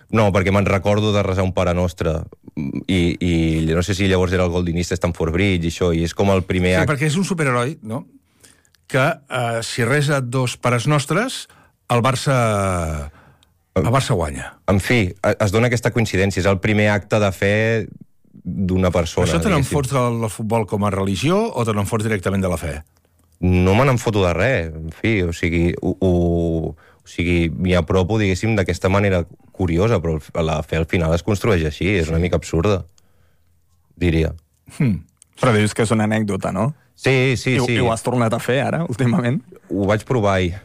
No, perquè me'n recordo de resar un Pare Nostre i no sé si llavors era el gol d'inici de Stamford Bridge i això, i és com el primer Sí, perquè és un superheroi, no?, que si resa 2 Pares Nostres, el Barça guanya. En fi, es dona aquesta coincidència, és el primer acte de fe d'una persona. Això te n'en fots del futbol com a religió o te n'en fots directament de la fe? No me n'en foto de res, en fi, o sigui, m'hi apropo, diguéssim, d'aquesta manera curiosa, però la fe al final es construeix així, és una mica absurda, diria. Però dius que és una anècdota, no? Sí. I ho has tornat a fer, ara, últimament? Ho vaig provar ahir.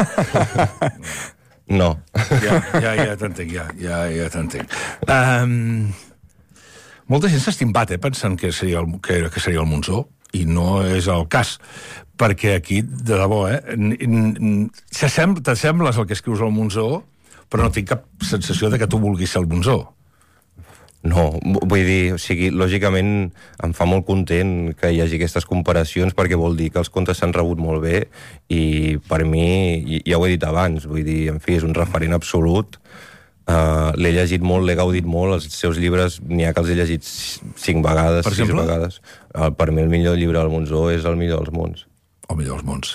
No. Ja t'entenc, ja t'entenc. Molta gent s'ha estimpat, pensant que seria el Monzó, i no és el cas, perquè aquí, de debò, t'assembles el que escrius al Monzó, però no tinc cap sensació de que tu vulguis ser el Monzó. No, vull dir, o sigui, lògicament em fa molt content que hi hagi aquestes comparacions perquè vol dir que els contes s'han rebut molt bé i per mi, ja ho he dit abans, vull dir, en fi, és un referent absolut. L'he llegit molt, l'he gaudit molt, els seus llibres n'hi ha que els he llegit 5 vegades, 6 vegades. Per mi el millor llibre del Monzó és El millor dels mons. El millor dels mons.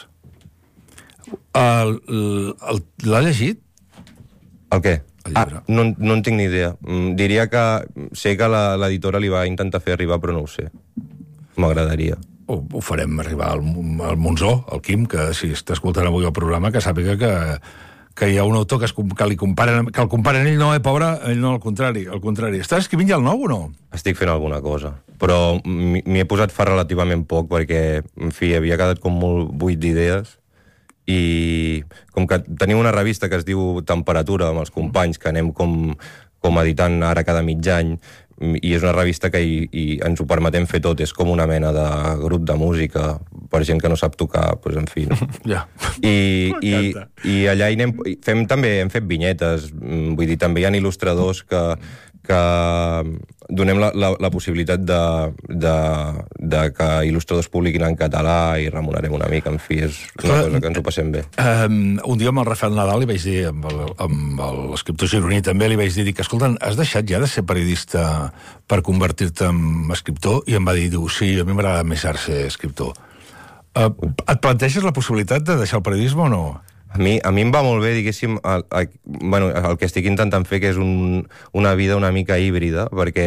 L'ha llegit? El què? No en tinc ni idea. Diria que sé que l'editora li va intentar fer arribar, però no ho sé. M'agradaria. Ho farem arribar al Monzó, al Quim, que si està escoltant avui el programa, que sàpiga que hi ha un autor que el comparen ell, no, pobre, ell no, al contrari. Estàs escrivint ja el nou o no? Estic fent alguna cosa, però m'hi he posat fa relativament poc, perquè, en fi, havia quedat com molt buit d'idees, i com que tenim una revista que es diu Temperatura amb els companys, que anem com editant ara cada mig any, i és una revista que ens ho permetem fer tot, és com una mena de grup de música per gent que no sap tocar, doncs en fi, no? Ja. I allà hem fet vinyetes, vull dir, també hi ha il·lustradors que donem la possibilitat de que il·lustradors publiquin en català i remunerem una mica, en fi, és una cosa que ens ho passem bé. Un dia amb el Rafael Nadal li vaig dir, amb l'escriptor gironí també, li vaig dir que, escolta, has deixat ja de ser periodista per convertir-te en escriptor? I em va dir, sí, a mi m'agrada més art ser escriptor. Et planteges la possibilitat de deixar el periodisme o no? A mi em va molt bé, diguéssim, el que estic intentant fer, que és una vida una mica híbrida, perquè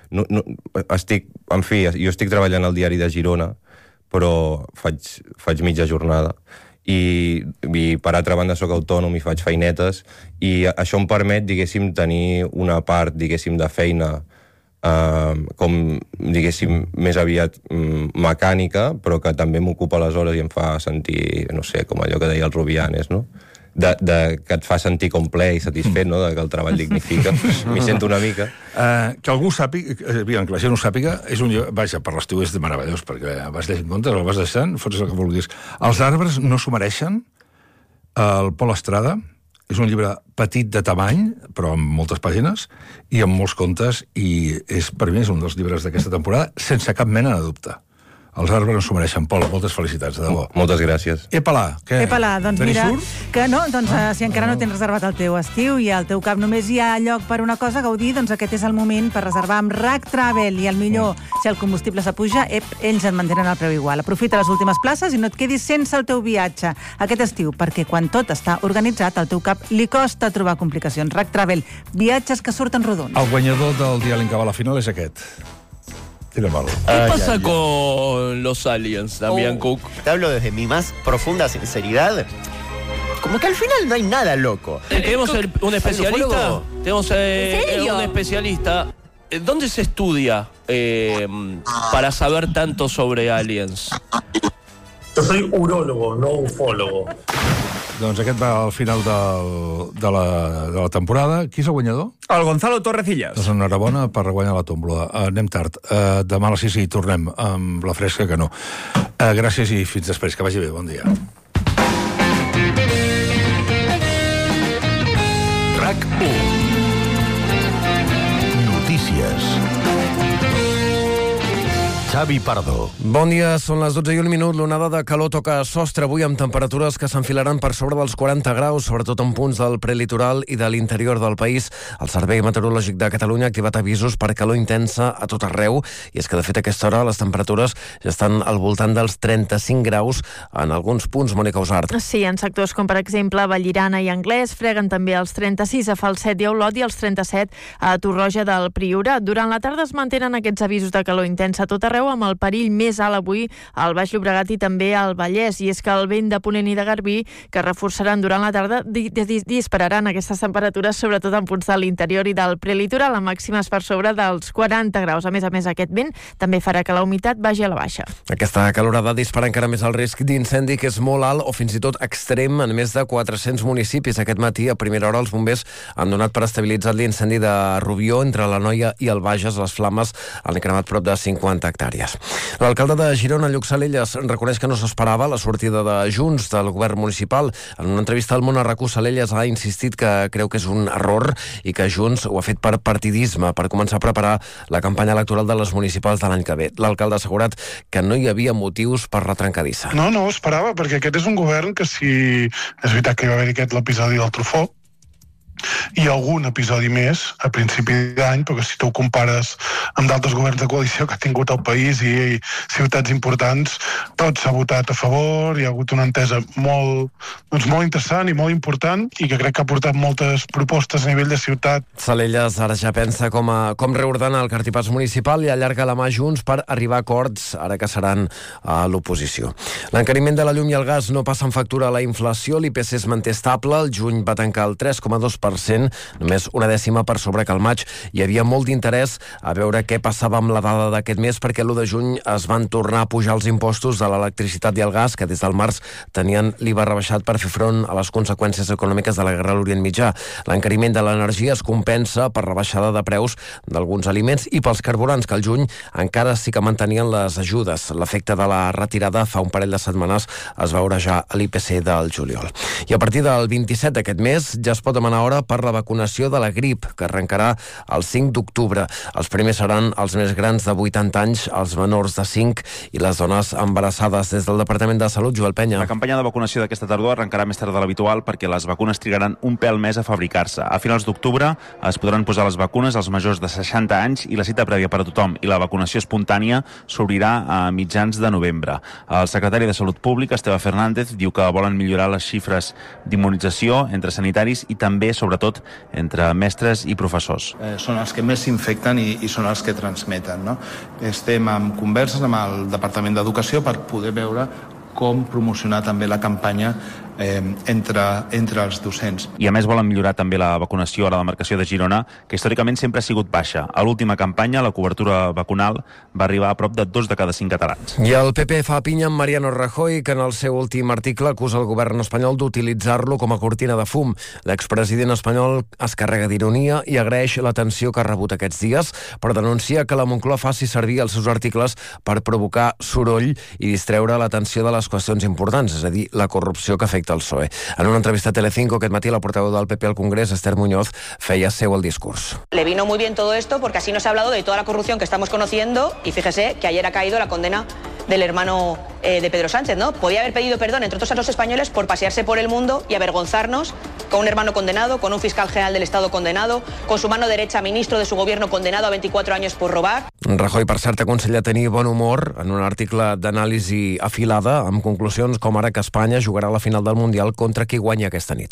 jo estic treballant al diari de Girona, però faig mitja jornada, i per altra banda soc autònom i faig feinetes, i això em permet, diguéssim, tenir una part, diguéssim, de feina com, diguéssim, més aviat mecànica, però que també m'ocupa les hores i em fa sentir, no sé, com allò que deia el Rubianes, no? Que et fa sentir com ple i satisfet, no? Que el treball dignifica. M'hi sento una mica. Que algú sàpiga, que la gent ho sàpiga, és un lloc, vaja, per l'estiu és meravellós, perquè vas deixant comptes, el vas deixant, fots el que vulguis. Els arbres no s'ho mereixen, el Pol Estrada, és un llibre petit de tamany, però amb moltes pàgines, i amb molts contes, i per mi és un dels llibres d'aquesta temporada, sense cap mena de dubte. Els arbres no s'ho mereixen. Pol, moltes felicitats, de debò. Moltes gràcies. Epalà, què? Epalà, doncs mira, que no, doncs si encara no tens reservat el teu estiu i al teu cap només hi ha lloc per una cosa, gaudir, doncs aquest és el moment per reservar amb RAC Travel, i el millor, si el combustible s'apuja, ells et mantenen el preu igual. Aprofita les últimes places i no et quedis sense el teu viatge aquest estiu, perquè quan tot està organitzat, al teu cap li costa trobar complicacions. RAC Travel, viatges que surten rodons. El guanyador del Dial que va a la final és aquest. ¿Qué pasa con los aliens, Damián Cook? Te hablo desde mi más profunda sinceridad. Como que al final no hay nada loco. Tenemos un especialista. Tenemos un especialista. ¿Dónde se estudia para saber tanto sobre aliens? Yo soy urólogo, no ufólogo. Doncs aquest va al final de la temporada. Qui és el guanyador? El Gonzalo Torrecillas. Doncs enhorabona per guanyar la tómbola. Anem tard. Demà a les 6 hi tornem amb la fresca que no. Gràcies i fins després. Que vagi bé. Bon dia. RAC1. Notícies. Xavi Pardo. Bon dia, són les 12:01. L'onada de calor toca sostre avui amb temperatures que s'enfilaran per sobre dels 40 graus, sobretot en punts del prelitoral i de l'interior del país. El Servei Meteorològic de Catalunya ha activat avisos per calor intensa a tot arreu, i és que de fet a aquesta hora les temperatures ja estan al voltant dels 35 graus en alguns punts. Mònica Usart. Sí, en sectors com per exemple Vallirana i Anglès freguen també els 36 a Falset i a Olot i els 37 a Torroja del Priorat. Durant la tarda es mantenen aquests avisos de calor intensa a tot arreu, amb el perill més alt avui al Baix Llobregat i també al Vallès, i és que el vent de Ponent i de Garbí, que reforçaran durant la tarda, dispararan aquestes temperatures sobretot en punts de l'interior i del prelitoral, amb màximes per sobre dels 40 graus. A més, aquest vent també farà que la humitat vagi a la baixa. Aquesta calorada dispara encara més el risc d'incendi, que és molt alt o fins i tot extrem en més de 400 municipis. Aquest matí, a primera hora, els bombers han donat per estabilitzat l'incendi de Rubió entre l'Anoia i el Bages. Les flames han cremat prop de 50 hectàrees. L'alcalde de Girona, Lluc Salellas, reconeix que no s'esperava la sortida de Junts del govern municipal. En una entrevista al Món a RAC1, Salellas ha insistit que creu que és un error i que Junts ho ha fet per partidisme, per començar a preparar la campanya electoral de les municipals de l'any que ve. L'alcalde ha assegurat que no hi havia motius per la trencadissa. No ho esperava, perquè aquest és un govern que si... És veritat que hi va haver aquest l'episodi del Trufó, i algun episodi més a principi d'any, perquè si tu ho compares amb d'altres governs de coalició que ha tingut el país i ciutats importants, tot s'ha votat a favor, hi ha hagut una entesa molt interessant i molt important, i que crec que ha portat moltes propostes a nivell de ciutat. Salellas ara ja pensa com reordenar el cartipàs municipal i allarga la mà Junts per arribar a acords, ara que seran a l'oposició. L'encariment de la llum i el gas no passa en factura a la inflació. L'IPC es manté estable, el juny va tancar el 3,2%, només una dècima per sobre que al maig. Hi havia molt d'interès a veure què passava amb la dada d'aquest mes, perquè l'1 de juny es van tornar a pujar els impostos de l'electricitat i el gas, que des del març tenien l'IVA rebaixat per fer front a les conseqüències econòmiques de la guerra a l'Orient Mitjà. L'encariment de l'energia es compensa per rebaixada de preus d'alguns aliments i pels carburants, que al juny encara sí que mantenien les ajudes. L'efecte de la retirada fa un parell de setmanes es veurà ja a l'IPC del juliol. I a partir del 27 d'aquest mes ja es pot demanar hora per la vacunació de la grip, que arrencarà el 5 d'octubre. Els primers seran els més grans de 80 anys, els menors de 5 i les dones embarassades. Des del Departament de Salut, Joel Penya. La campanya de vacunació d'aquesta tardor arrencarà més tard de l'habitual perquè les vacunes trigaran un pèl més a fabricar-se. A finals d'octubre es podran posar les vacunes als majors de 60 anys i la cita prèvia per a tothom i la vacunació espontània s'obrirà a mitjans de novembre. El secretari de Salut Pública, Esteve Fernández, diu que volen millorar les xifres d'immunització entre sanitaris i també, sobretot, entre mestres i professors. Són els que més s'infecten i són els que transmeten, no? Estem en converses amb el Departament d'Educació per poder veure com promocionar també la campanya entre els docents. I a més volen millorar també la vacunació a la demarcació de Girona, que històricament sempre ha sigut baixa. A l'última campanya la cobertura vacunal va arribar a prop de 2 de cada 5 catalans. I el PP fa pinya amb Mariano Rajoy, que en el seu últim article acusa el govern espanyol d'utilitzar-lo com a cortina de fum. L'expresident espanyol es carrega d'ironia i agraeix l'atenció que ha rebut aquests dies, però denuncia que la Moncloa faci servir els seus articles per provocar soroll i distreure l'atenció de les qüestions importants, és a dir, la corrupció que afecta el PSOE. En una entrevista a Telecinco aquest matí, la portaveu del PP al Congrés, Esther Muñoz, feia seu el discurs. Le vino muy bien todo esto porque así nos ha hablado de toda la corrupción que estamos conociendo y fíjese que ayer ha caído la condena del hermano de Pedro Sánchez, ¿no? Podía haber pedido perdón, entre otros a los españoles, por pasearse por el mundo y avergonzarnos con un hermano condenado, con un fiscal general del Estado condenado, con su mano derecha ministro de su gobierno condenado a 24 años por robar. Rajoy, per cert, aconsella tenir bon humor en un article d'anàlisi afilada amb conclusions com ara que Espanya jugarà a la final del Mundial contra qui guanya aquesta nit.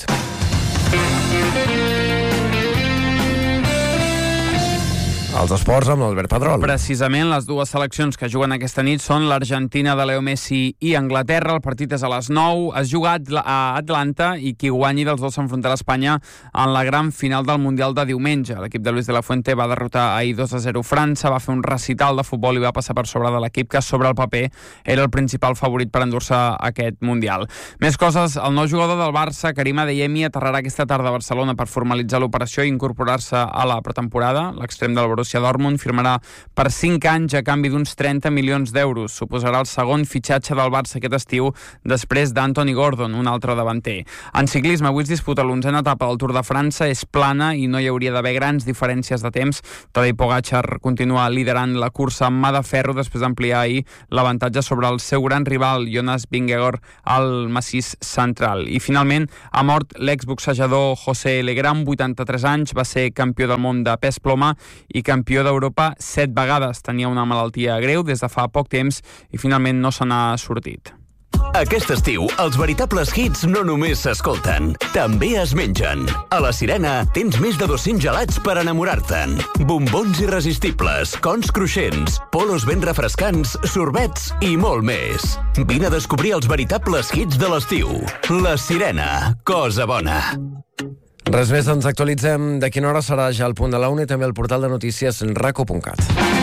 Els esports amb l'Albert Pedrol. Precisament les dues seleccions que juguen aquesta nit són l'Argentina de Leo Messi i Anglaterra. El partit és a les 9. Es juga a Atlanta i qui guanyi dels dos s'enfrontarà a Espanya en la gran final del Mundial de diumenge. L'equip de Luis de la Fuente va derrotar ahir 2-0 França, va fer un recital de futbol i va passar per sobre de l'equip que sobre el paper era el principal favorit per endur-se aquest Mundial. Més coses, el nou jugador del Barça, Karim Adeyemi, aterrarà aquesta tarda a Barcelona per formalitzar l'operació i incorporar-se a la pretemporada. L'extrem del Borussia Borussia Dortmund firmarà per 5 anys a canvi d'uns 30 milions d'euros. Suposarà el segon fitxatge del Barça aquest estiu després d'Anthony Gordon, un altre davanter. En ciclisme, avui es disputa l'11a etapa del Tour de França, és plana i no hi hauria d'haver grans diferències de temps. Tadej Pogačar continua liderant la cursa amb mà de ferro després d'ampliar ahir l'avantatge sobre el seu gran rival, Jonas Vingegaard, al massís central. I finalment ha mort l'exboxejador José Legrand, 83 anys, va ser campió del món de pes ploma i campió d'Europa 7 vegades. Tenia una malaltia greu des de fa poc temps i finalment no se n'ha sortit. Aquest estiu, els veritables hits no només s'escolten, també es mengen. A la Sirena tens més de 200 gelats per enamorar-te'n. Bombons irresistibles, cons cruixents, polos ben refrescants, sorbets i molt més. Vine a descobrir els veritables hits de l'estiu. La Sirena, cosa bona. Res més, ens actualitzem de quina hora serà ja al punt de la 1 i també al portal de notícies raco.cat.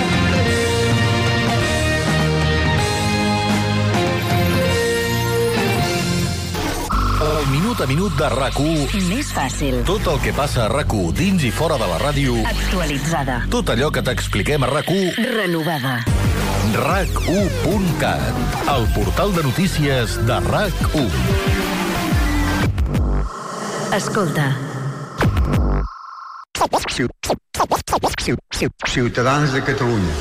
El minut a minut de RAC1. Més fàcil. Tot el que passa a RAC1 dins i fora de la ràdio. Actualitzada. Tot allò que t'expliquem a RAC1. Renovada. RAC1.cat, el portal de notícies de RAC1. Escolta. Ciutadans de Catalunya.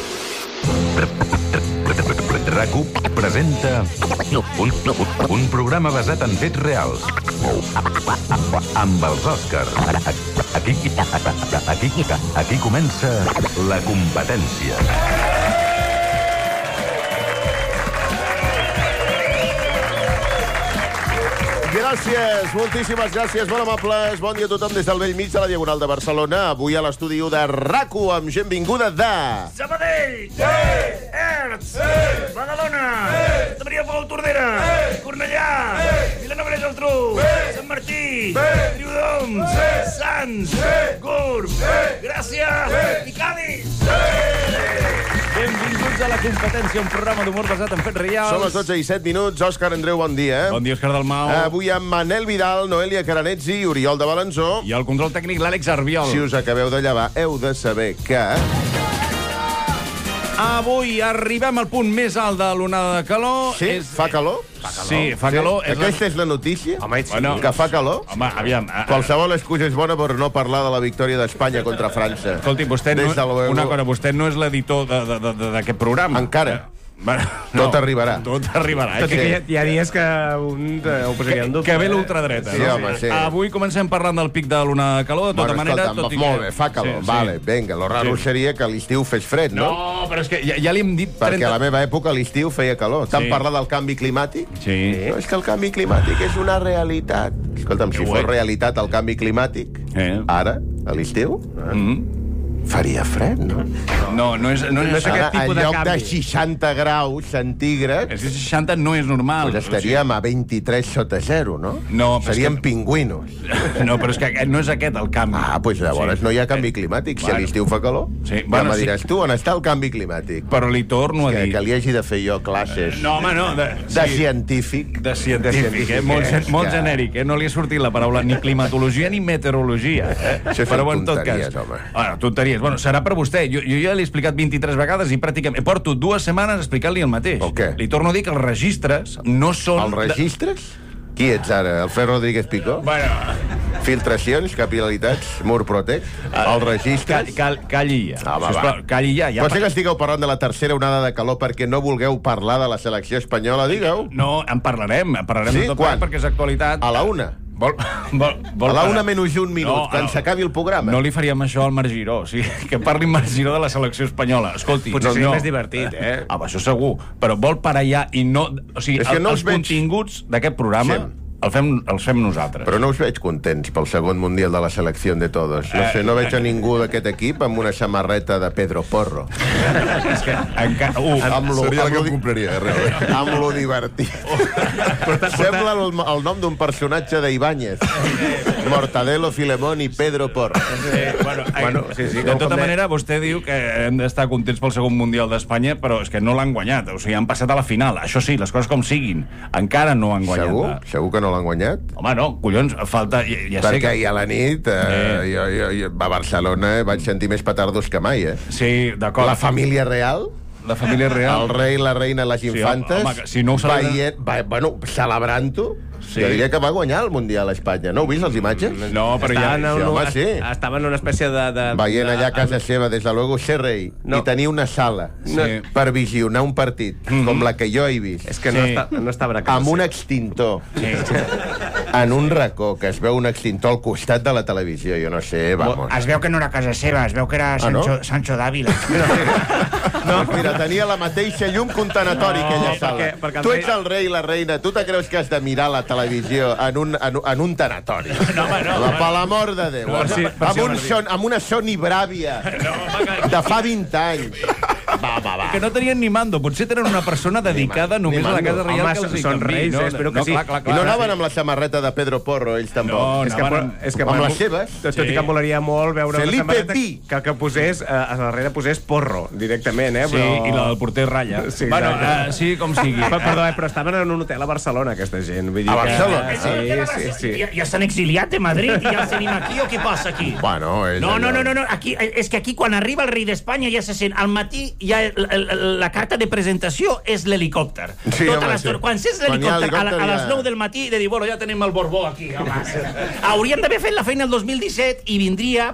RAC1 presenta un programa basat en fets reals. Amb els Òscars. Aquí comença la competència. Gràcies, moltíssimes gràcies, molt amables. Bon dia a tothom des del vell mig de la Diagonal de Barcelona. Avui a l'estudi de RAC1 amb gent vinguda de... Sabadell! Sí! Erts! Sí! Badalona! Sí! Santa Maria Pol Tordera! Sí! Cornellà! Sí! Vilanova i Geltrú! Sí! Sant Martí! Sí! Riudoms! Sí! Sants! Sí! Gurb! Sí! Gràcia! Sí! I Cádiz! Sí! Benvinguts a la competència, un programa d'humor basat en fets reals. Són les 12 i 7 minuts. Òscar Andreu, bon dia. Bon dia, Òscar Dalmau. Avui amb Manel Vidal, Noelia Caranetzi i Oriol de Balanzó. I el control tècnic, l'Àlex Arbiol. Si us acabeu de llevar, heu de saber que... Avui arribem al punt més alt de l'onada de calor. Sí? Fa calor? Sí, fa calor. Aquesta és la notícia? Home, sí. Bueno, que fa calor? Home, aviam. Qualsevol excusa és bona per no parlar de la victòria d'Espanya contra França. Escolti, vostè no, una cosa, vostè no és l'editor d'aquest programa. Encara. Tot arribarà. Tot arribarà. Tot i que hi ha dies que un ho posaria en dubte. Que ve l'ultradreta. Sí, home, sí. Avui comencem parlant del pic de l'ona de calor, de tota manera... Escolta, molt bé, fa calor. Vale, vinga, lo raro seria que a l'estiu fes fred, no? No, però és que ja li hem dit... Perquè a la meva època a l'estiu feia calor. T'han parlat del canvi climàtic? Sí. No, és que el canvi climàtic és una realitat. Escolta'm, si fos realitat el canvi climàtic, ara, a l'estiu... Faria fred, no? No és aquest tipus de canvi. En lloc de 60 graus centígrads... És que 60 no és normal. Pues estaríem a 23 sota zero, no? No, seríem pingüinos. No, però és que no és aquest el canvi. Ah, doncs llavors no hi ha canvi climàtic. Si a l'estiu fa calor, ja me diràs tu on està el canvi climàtic. Però li torno a dir... Que li hagi de fer jo classes... No, home, no. De científic. De científic, molt genèric. No li ha sortit la paraula ni climatologia ni meteorologia. Això són tonteries, home. Tonteries. Bueno, serà per vostè. Jo ja l'he explicat 23 vegades i pràcticament... Porto 2 setmanes explicant-li el mateix. O què? Li torno a dir que els registres no són... Els registres? Qui ets ara? El Fer Rodríguez Picó? Bueno... Filtracions, capil·laritats, Murprotec, els registres... Calli ja. Sisplau, calli ja. Pot ser que estigueu parlant de la tercera onada de calor perquè no vulgueu parlar de la selecció espanyola, digueu. No, en parlarem sí? de tot perquè és actualitat. A la 1? A la 1 menys un minut, quan s'acabi el programa. No li faríem això al Marc Giró, o sigui, que parli Marc Giró de la selecció espanyola. Escolti, potser seria més divertit, això segur, però vol parar ja i no... O sigui, els continguts d'aquest programa... els fem nosaltres. Però no us veig contents pel segon Mundial de la selecció de todos. No sé, no veig a ningú d'aquest equip amb una samarreta de Pedro Porro. És que encara... Seria el que em compraria, realment. Amb lo divertit. Sembla el nom d'un personatge d'Ibáñez. Mortadelo, Filemón i Pedro Porro. De tota manera, vostè diu que hem d'estar contents pel segon Mundial d'Espanya, però és que no l'han guanyat. O sigui, han passat a la final. Això sí, les coses com siguin. Encara no han guanyat. Segur que no l'han guanyat? Home, no, collons, falta... Ja sé Perquè que... ahir a la nit jo a Barcelona vaig sentir més petardos que mai, Sí, d'acord. La família real... La família real. El rei, la reina, les infantes... home, si no ho celebrant-ho... Sí. Jo diria que va guanyar el Mundial a Espanya. No heu vist les imatges? No, però Estava en una espècie de... Veient allà a casa seva, des de luego, ser rei, i tenir una sala per visionar un partit, com la que jo he vist. És que no estava a casa. Amb un extintor. En un racó, que es veu un extintor al costat de la televisió, jo no sé, vamos. Es veu que no era casa seva, es veu que era Sancho Dávila. No, mira, tenia la mateixa llum que un tanatori, aquella sala. Tu ets el rei i la reina, tu te creus que has de mirar la televisió en un tanatori? No, home, no. Per l'amor de Déu. Amb una Sony Bravia de fa 20 anys. Va. Que no tenien ni mando, potser tenen una persona dedicada només a la Casa Reial que els hi són reis, espero que sí. I no anaven amb la samarreta de Pedro Porro, ells tampoc. Amb les seves. Tot i que molaria molt veure una Felipe samarreta que posés, a darrere posés Porro, directament, Sí, i la del porter ratlla. Bueno, sí, com sigui. Perdó, però estaven en un hotel a Barcelona, aquesta gent. A Barcelona? Sí. Ja s'han exiliat de Madrid i ja els tenim aquí, o què passa aquí? Bueno, No, és que aquí quan arriba el rei d'Espanya ja se sent, al matí ja la carta de presentació és l'helicòpter. Sí, quan sents l'helicòpter a les 9 del matí de dir, bueno, ja tenim el Borbó aquí. Haurien d'haver fet la feina el 2017 i vindria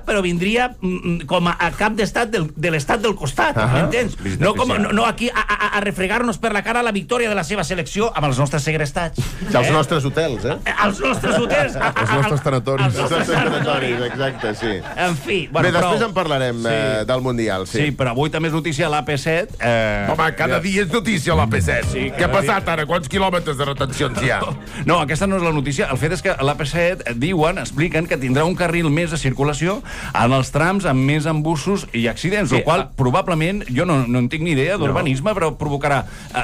com a cap d'estat de l'estat del costat, m'entens? No aquí a refregar-nos per la cara la victòria de la seva selecció amb els nostres segrestats. Els nostres hotels, Els nostres hotels. Els nostres tanatoris. Els nostres tanatoris, exacte, sí. En fi. Bé, després en parlarem del Mundial, sí. Sí, però avui també és notícia a l'AP7. Home, cada dia és notícia a l'AP7. Què ha passat ara? Quants quilòmetres de retencions hi ha? No, aquesta no és la notícia. El fet és que l'AP7 expliquen que tindrà un carril més de circulació en els trams amb més embussos i accidents, el qual probablement, jo no en tinc ni idea d'urbanisme, però provocarà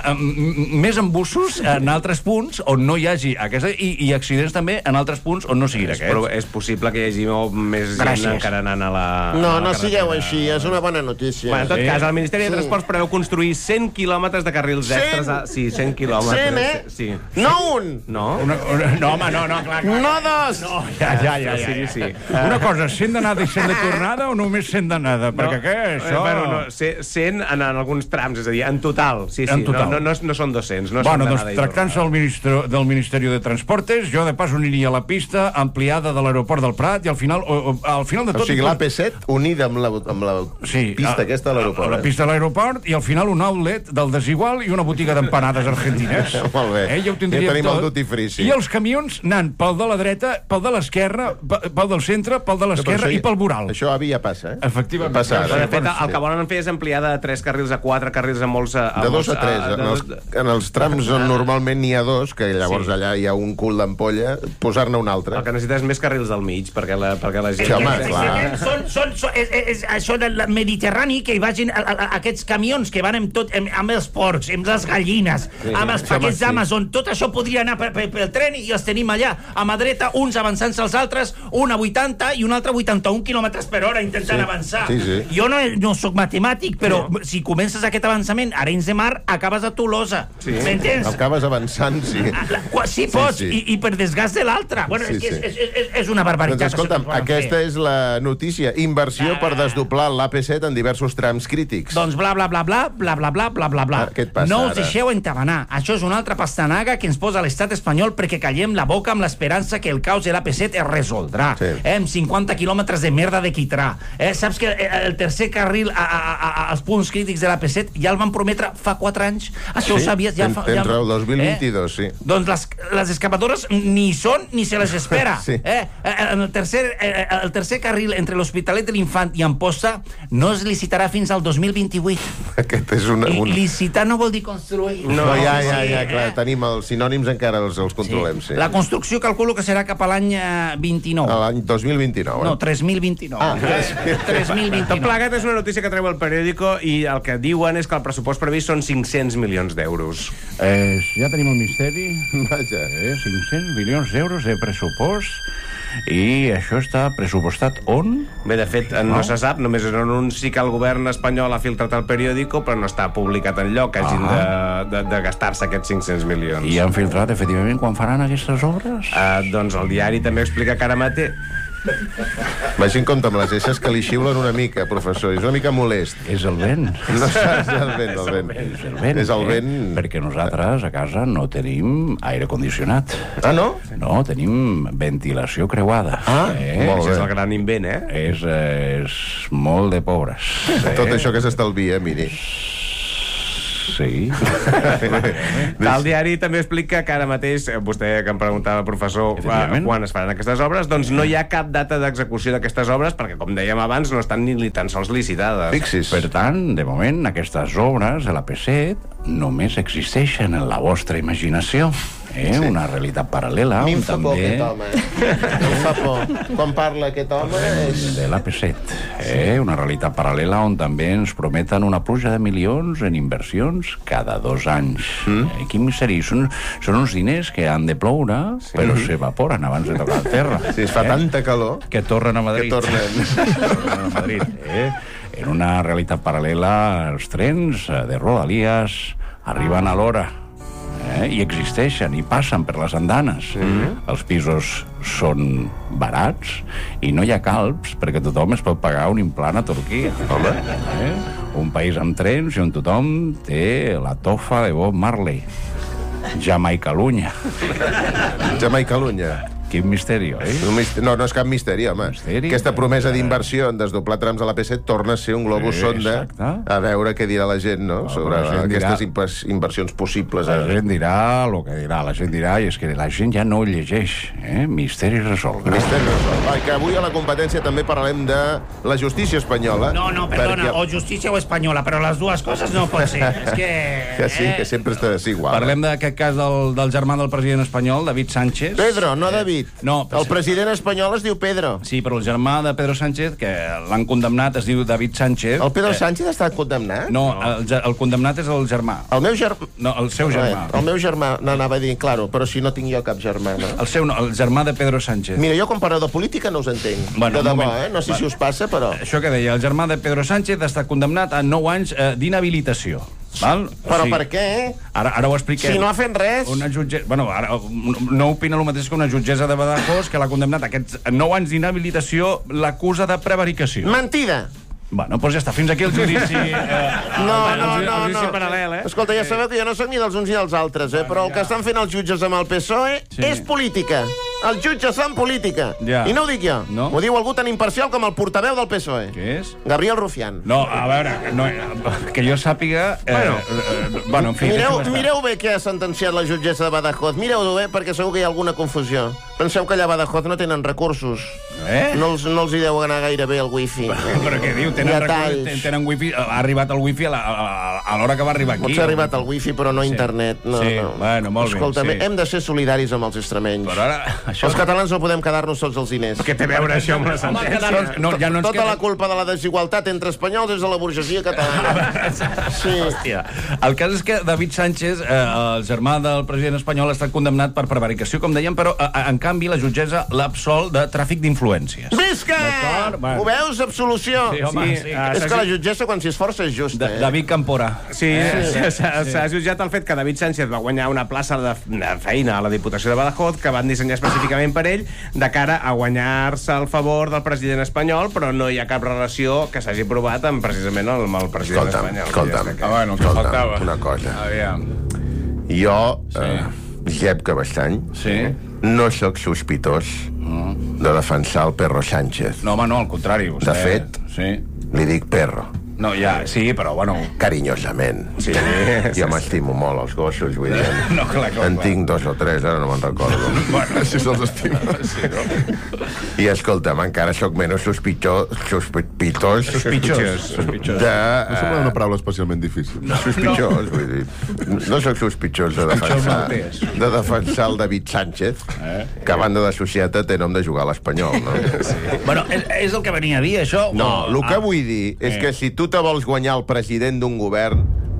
més embussos en altres punts on no hi hagi aquesta i accidents també en altres punts on no siguin aquests. Però és possible que hi hagi més gent encara anant a la... No sigueu així, és una bona notícia. En tot cas, el Ministeri de Transports preveu construir 100 quilòmetres de carrils extres. Sí, 100 quilòmetres. 100, No un! No, home, no, clar. No dos! No, ja. Sí. Una cosa, 100 d'anada i 100 de tornada o només 100 d'anada? Perquè què, això... 100 en alguns trams, és a dir, en total. Sí, en total. No són 200. Bueno, doncs, tractant-se del Ministeri de Transportes, jo de pas uniria la pista ampliada de l'aeroport del Prat i al final de tot... O sigui, l'AP7 unida amb la pista aquesta de l'aeroport. La pista de l'aeroport i al final un outlet del Desigual i una botiga d'empanades argentines. Molt bé. Ja ho tindríem tenim tot. El duty free, sí. I els camions anant pel de la dreta, pel de l'esquerra, pel del centre, pel de l'esquerra i pel voral. Això ja passa, Efectivament. De fet, el que volen fer és ampliar de 3 carrils a 4 carrils a molts... De 2 a 3. En els trams on normalment n'hi ha 2, que llavors allà hi ha un cul d'ampolla, posar-ne un altre. El que necessites més carrils del mig, perquè la gent... Sí, home, clar. Això del Mediterrani, que hi vagin aquests camions que van amb els porcs, amb les gallines, amb els paquets d'Amazon, tot això podria anar pel tren i els tenim allà, a mà dreta, uns avançant-se als altres, un a 80 i un altre a 81 km per hora intentant avançar. Jo no soc matemàtic, però si comences aquest avançament a Arenys de Mar, acabes a Tolosa. M'entens? Acabes avançant, sí. Sí pots, i per desgast de l'altre. Bueno, és una barbaritat. Doncs escolta'm, aquesta és la notícia. Inversió per desdoblar l'AP7 en diversos trams crítics. Doncs bla, bla, bla, bla, bla, bla, bla, bla, bla, bla. Què et passa no us ara? deixeu entabanar. Això és una altra pastanaga que ens posa l'estat espanyol perquè callem la boca amb l'esperança que el caos de l'AP7 es resoldrà. Amb 50 quilòmetres de merda de quitrà. Saps que el tercer carril als punts crítics de l'AP7 ja el van prometre fa 4 anys? Això ho sabies? Tens raó, 2022, sí. Doncs les excavadores ni hi són ni se les espera. El tercer carril entre l'Hospitalet de l'Infant i Amposta no es licitarà fins al 2028. Aquest és Licitar no vol dir construir. No, ja, clar, tenim els sinònims encara els controlem, sí. La construcció calculo que serà cap a l'any 29. A l'any 2029, No, 3029. 3029. Tot plegat és una notícia que treu el periòdico i el que diuen és que el pressupost previst són 500 milions d'euros. Ja tenim el misteri. Vaja. 500 milions d'euros de pressupost. I això està pressupostat on? Bé, de fet, no se sap, només és un anunci que el govern espanyol ha filtrat entrat al periòdico, però no està publicat enlloc, que hagin de gastar-se aquests 500 milions. I han filtrat, efectivament, quan faran aquestes obres? Doncs el diari també explica que ara mateix... Vagi en compte amb les eixes que li xiulen una mica, professor. És una mica molest. És el vent. No és el vent, el vent. És el vent. Perquè nosaltres a casa no tenim aire condicionat. Ah, no? No, tenim ventilació creuada. Molt bé. És el gran invent, És molt de pobres. Tot això que s'estalvia, miri. Sí. El diari també explica que ara mateix, vostè que em preguntava, professor, quan es faran aquestes obres, doncs no hi ha cap data d'execució d'aquestes obres, perquè, com dèiem abans, no estan ni tan sols licitades. Fixis. Per tant, de moment, aquestes obres de l'AP7 només existeixen en la vostra imaginació. Una realitat paral·lela. A mi em fa por aquest home. Em fa por. Quan parla aquest home és... De l'AP7. Una realitat paral·lela on també ens prometen una pluja de milions en inversions cada 2 anys. Quin misteri. Són uns diners que han de ploure, però s'evaporen abans de tocar la terra. Sí, es fa tanta calor que tornen a Madrid. Que tornen a Madrid. En una realitat paral·lela, els trens de Rodalies arriben a l'hora. I existeixen, i passen per les andanes. Els pisos són barats i no hi ha calbs perquè tothom es pot pagar un implant a Turquia. Un país amb trens i on tothom té la tofa de Bob Marley. Jamaicalunya. Jamaicalunya. Quin misteri, oi? No és cap misteri, home. Aquesta promesa d'inversió en desdoblar trams a l'AP7 torna a ser un globus sonda a veure què dirà la gent, no? Sobre aquestes inversions possibles. La gent dirà el que dirà. La gent dirà, i és que la gent ja no ho llegeix. Misteri resolt. Misteri resolt. Que avui a la competència també parlem de la justícia espanyola. No, perdona, o justícia o espanyola, però les dues coses no pot ser. És que sí, que sempre està desigual. Parlem d'aquest cas del germà del president espanyol, David Sánchez. Pedro, no David. No, el president espanyol es diu Pedro. Sí, però el germà de Pedro Sánchez, que l'han condemnat, es diu David Sánchez. El Pedro Sánchez ha estat condemnat? No, el condemnat és el germà. El meu germà? No, el seu germà. El meu germà, anava a dir, claro, però si no tinc jo cap germà, no? El seu no, el germà de Pedro Sánchez. Mira, jo com parlo de política no us entenc. Bueno, de debò, no sé si us passa, però... Això que deia, el germà de Pedro Sánchez ha estat condemnat a 9 anys d'inhabilitació. Val? Però per què? Ara ho expliquem. Si no ha fet res. Una ara no opina el mateix que una jutgessa de Badajoz que l'ha condemnat a aquests 9 anys d'inhabilitació, l'acusa de prevaricació. Mentida! Bueno, doncs ja està, fins aquí el judici... El judici paral·lel, Escolta, ja sabeu que jo no soc ni dels uns ni dels altres, però el que estan fent els jutges amb el PSOE és política. Els jutges fan política. I no ho dic jo. Ho diu algú tan imparcial com el portaveu del PSOE. Què és? Gabriel Rufián. No, a veure, que jo sàpiga... Bueno, en fi... Mireu bé què ha sentenciat la jutgessa de Badajoz. Mireu-ho bé, perquè segur que hi ha alguna confusió. Penseu que allà a Badajoz no tenen recursos. No els hi deu anar gaire bé el wifi. Però què diu? Tenen wifi, ha arribat el wifi a l'hora que va arribar aquí. Potser ha arribat el wifi, però no internet. Sí, bueno, molt bé. Escolta'm, hem de ser solidaris amb els extremenys. Però ara... Els catalans no podem quedar-nos sols els diners. Què té a veure això amb la sentència? Tota la culpa de la desigualtat entre espanyols és de la burgesia catalana. Sí. Hòstia. El cas és que David Sánchez, el germà del president espanyol, ha estat condemnat per prevaricació, com dèiem, però en canvi la jutgessa l'ha absolt de tràfic d'influències. Visca! Ho veus? Absolució. Sí, home, sí. És que la jutgessa, quan s'hi esforça, és justa. David Campora. Sí, s'ha jutjat el fet que David Sánchez va guanyar una plaça de feina a la Diputació de Badajoz, que van dissenyar específicament per ell, de cara a guanyar-se el favor del president espanyol, però no hi ha cap relació que s'hagi provat precisament amb el president espanyol. Escolta'm, una cosa. Jo, Jep Cabestany, no sóc sospitós de defensar el Perro Sánchez. No, home, no, al contrari. De fet, li dic Perro. No, ja, sí, però bueno... Carinyosament. Sí. Jo m'estimo molt els gossos, vull dir... No, clar. En tinc 2 o 3, ara no me'n recordo. Bueno, si se'ls estimo. Sí, no? I escolta'm, encara sóc menys sospitós... Sospitós. De... No sembla una paraula especialment difícil. Sospitós, vull dir... No sóc sospitós de defensar el David Sánchez, que a banda de societat té nom de jugar a l'Espanyol, no? Bueno, és el que venia a dir, això? No, el que vull dir és que si tu te vols guanyar el president d'un govern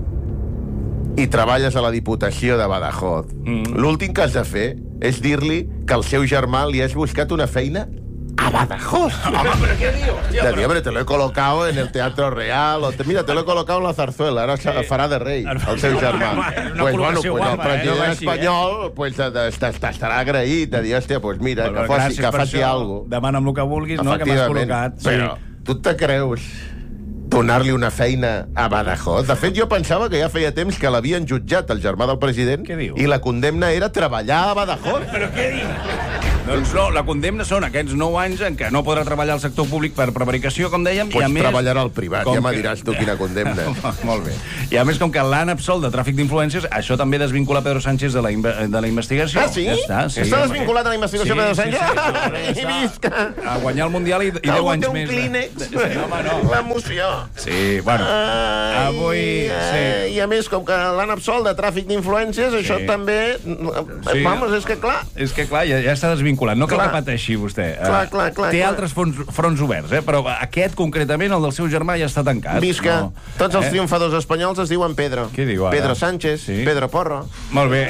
i treballes a la Diputació de Badajoz, l'últim que has de fer és dir-li que el seu germà li has buscat una feina A Badajoz. Home, però què diu? Hombre, te lo he colocado en el Teatro Real. Mira, te lo he colocado en la zarzuela. Ara farà de rei, el seu germà. Pues el president espanyol estarà agraït de dir, hòstia, pues mira, que faci alguna cosa. Demana'm el que vulguis, no? Que m'has col·locat. Però tu te creus donar-li una feina a Badajoz? De fet, jo pensava que ja feia temps que l'havien jutjat, el germà del president, i la condemna era treballar a Badajoz. Però què dius? Doncs no, la condemna són aquests 9 anys en què no podrà treballar al sector públic per prevaricació, com dèiem, i a més... treballarà al privat, ja me diràs tu quina condemna. Molt bé. I a més, com que l'han absolt de tràfic d'influències, això també desvincula Pedro Sánchez de la investigació. Ah, sí? Ja està desvinculat de la investigació Pedro Sánchez? I visca! A guanyar el Mundial i 10 anys més. Un clínex. L'emoció. Sí, bueno, avui... I a més, com que l'han absolt de tràfic d'influències, això també... Vamos, és que clar... És que clar, ja està desvinculat. No cal que pateixi vostè. Clar. Té altres fronts oberts, però aquest, concretament, el del seu germà, ja està tancat. Visca. Tots els triomfadors espanyols es diuen Pedro. Què diu ara? Pedro Sánchez, Pedro Porro. Molt bé.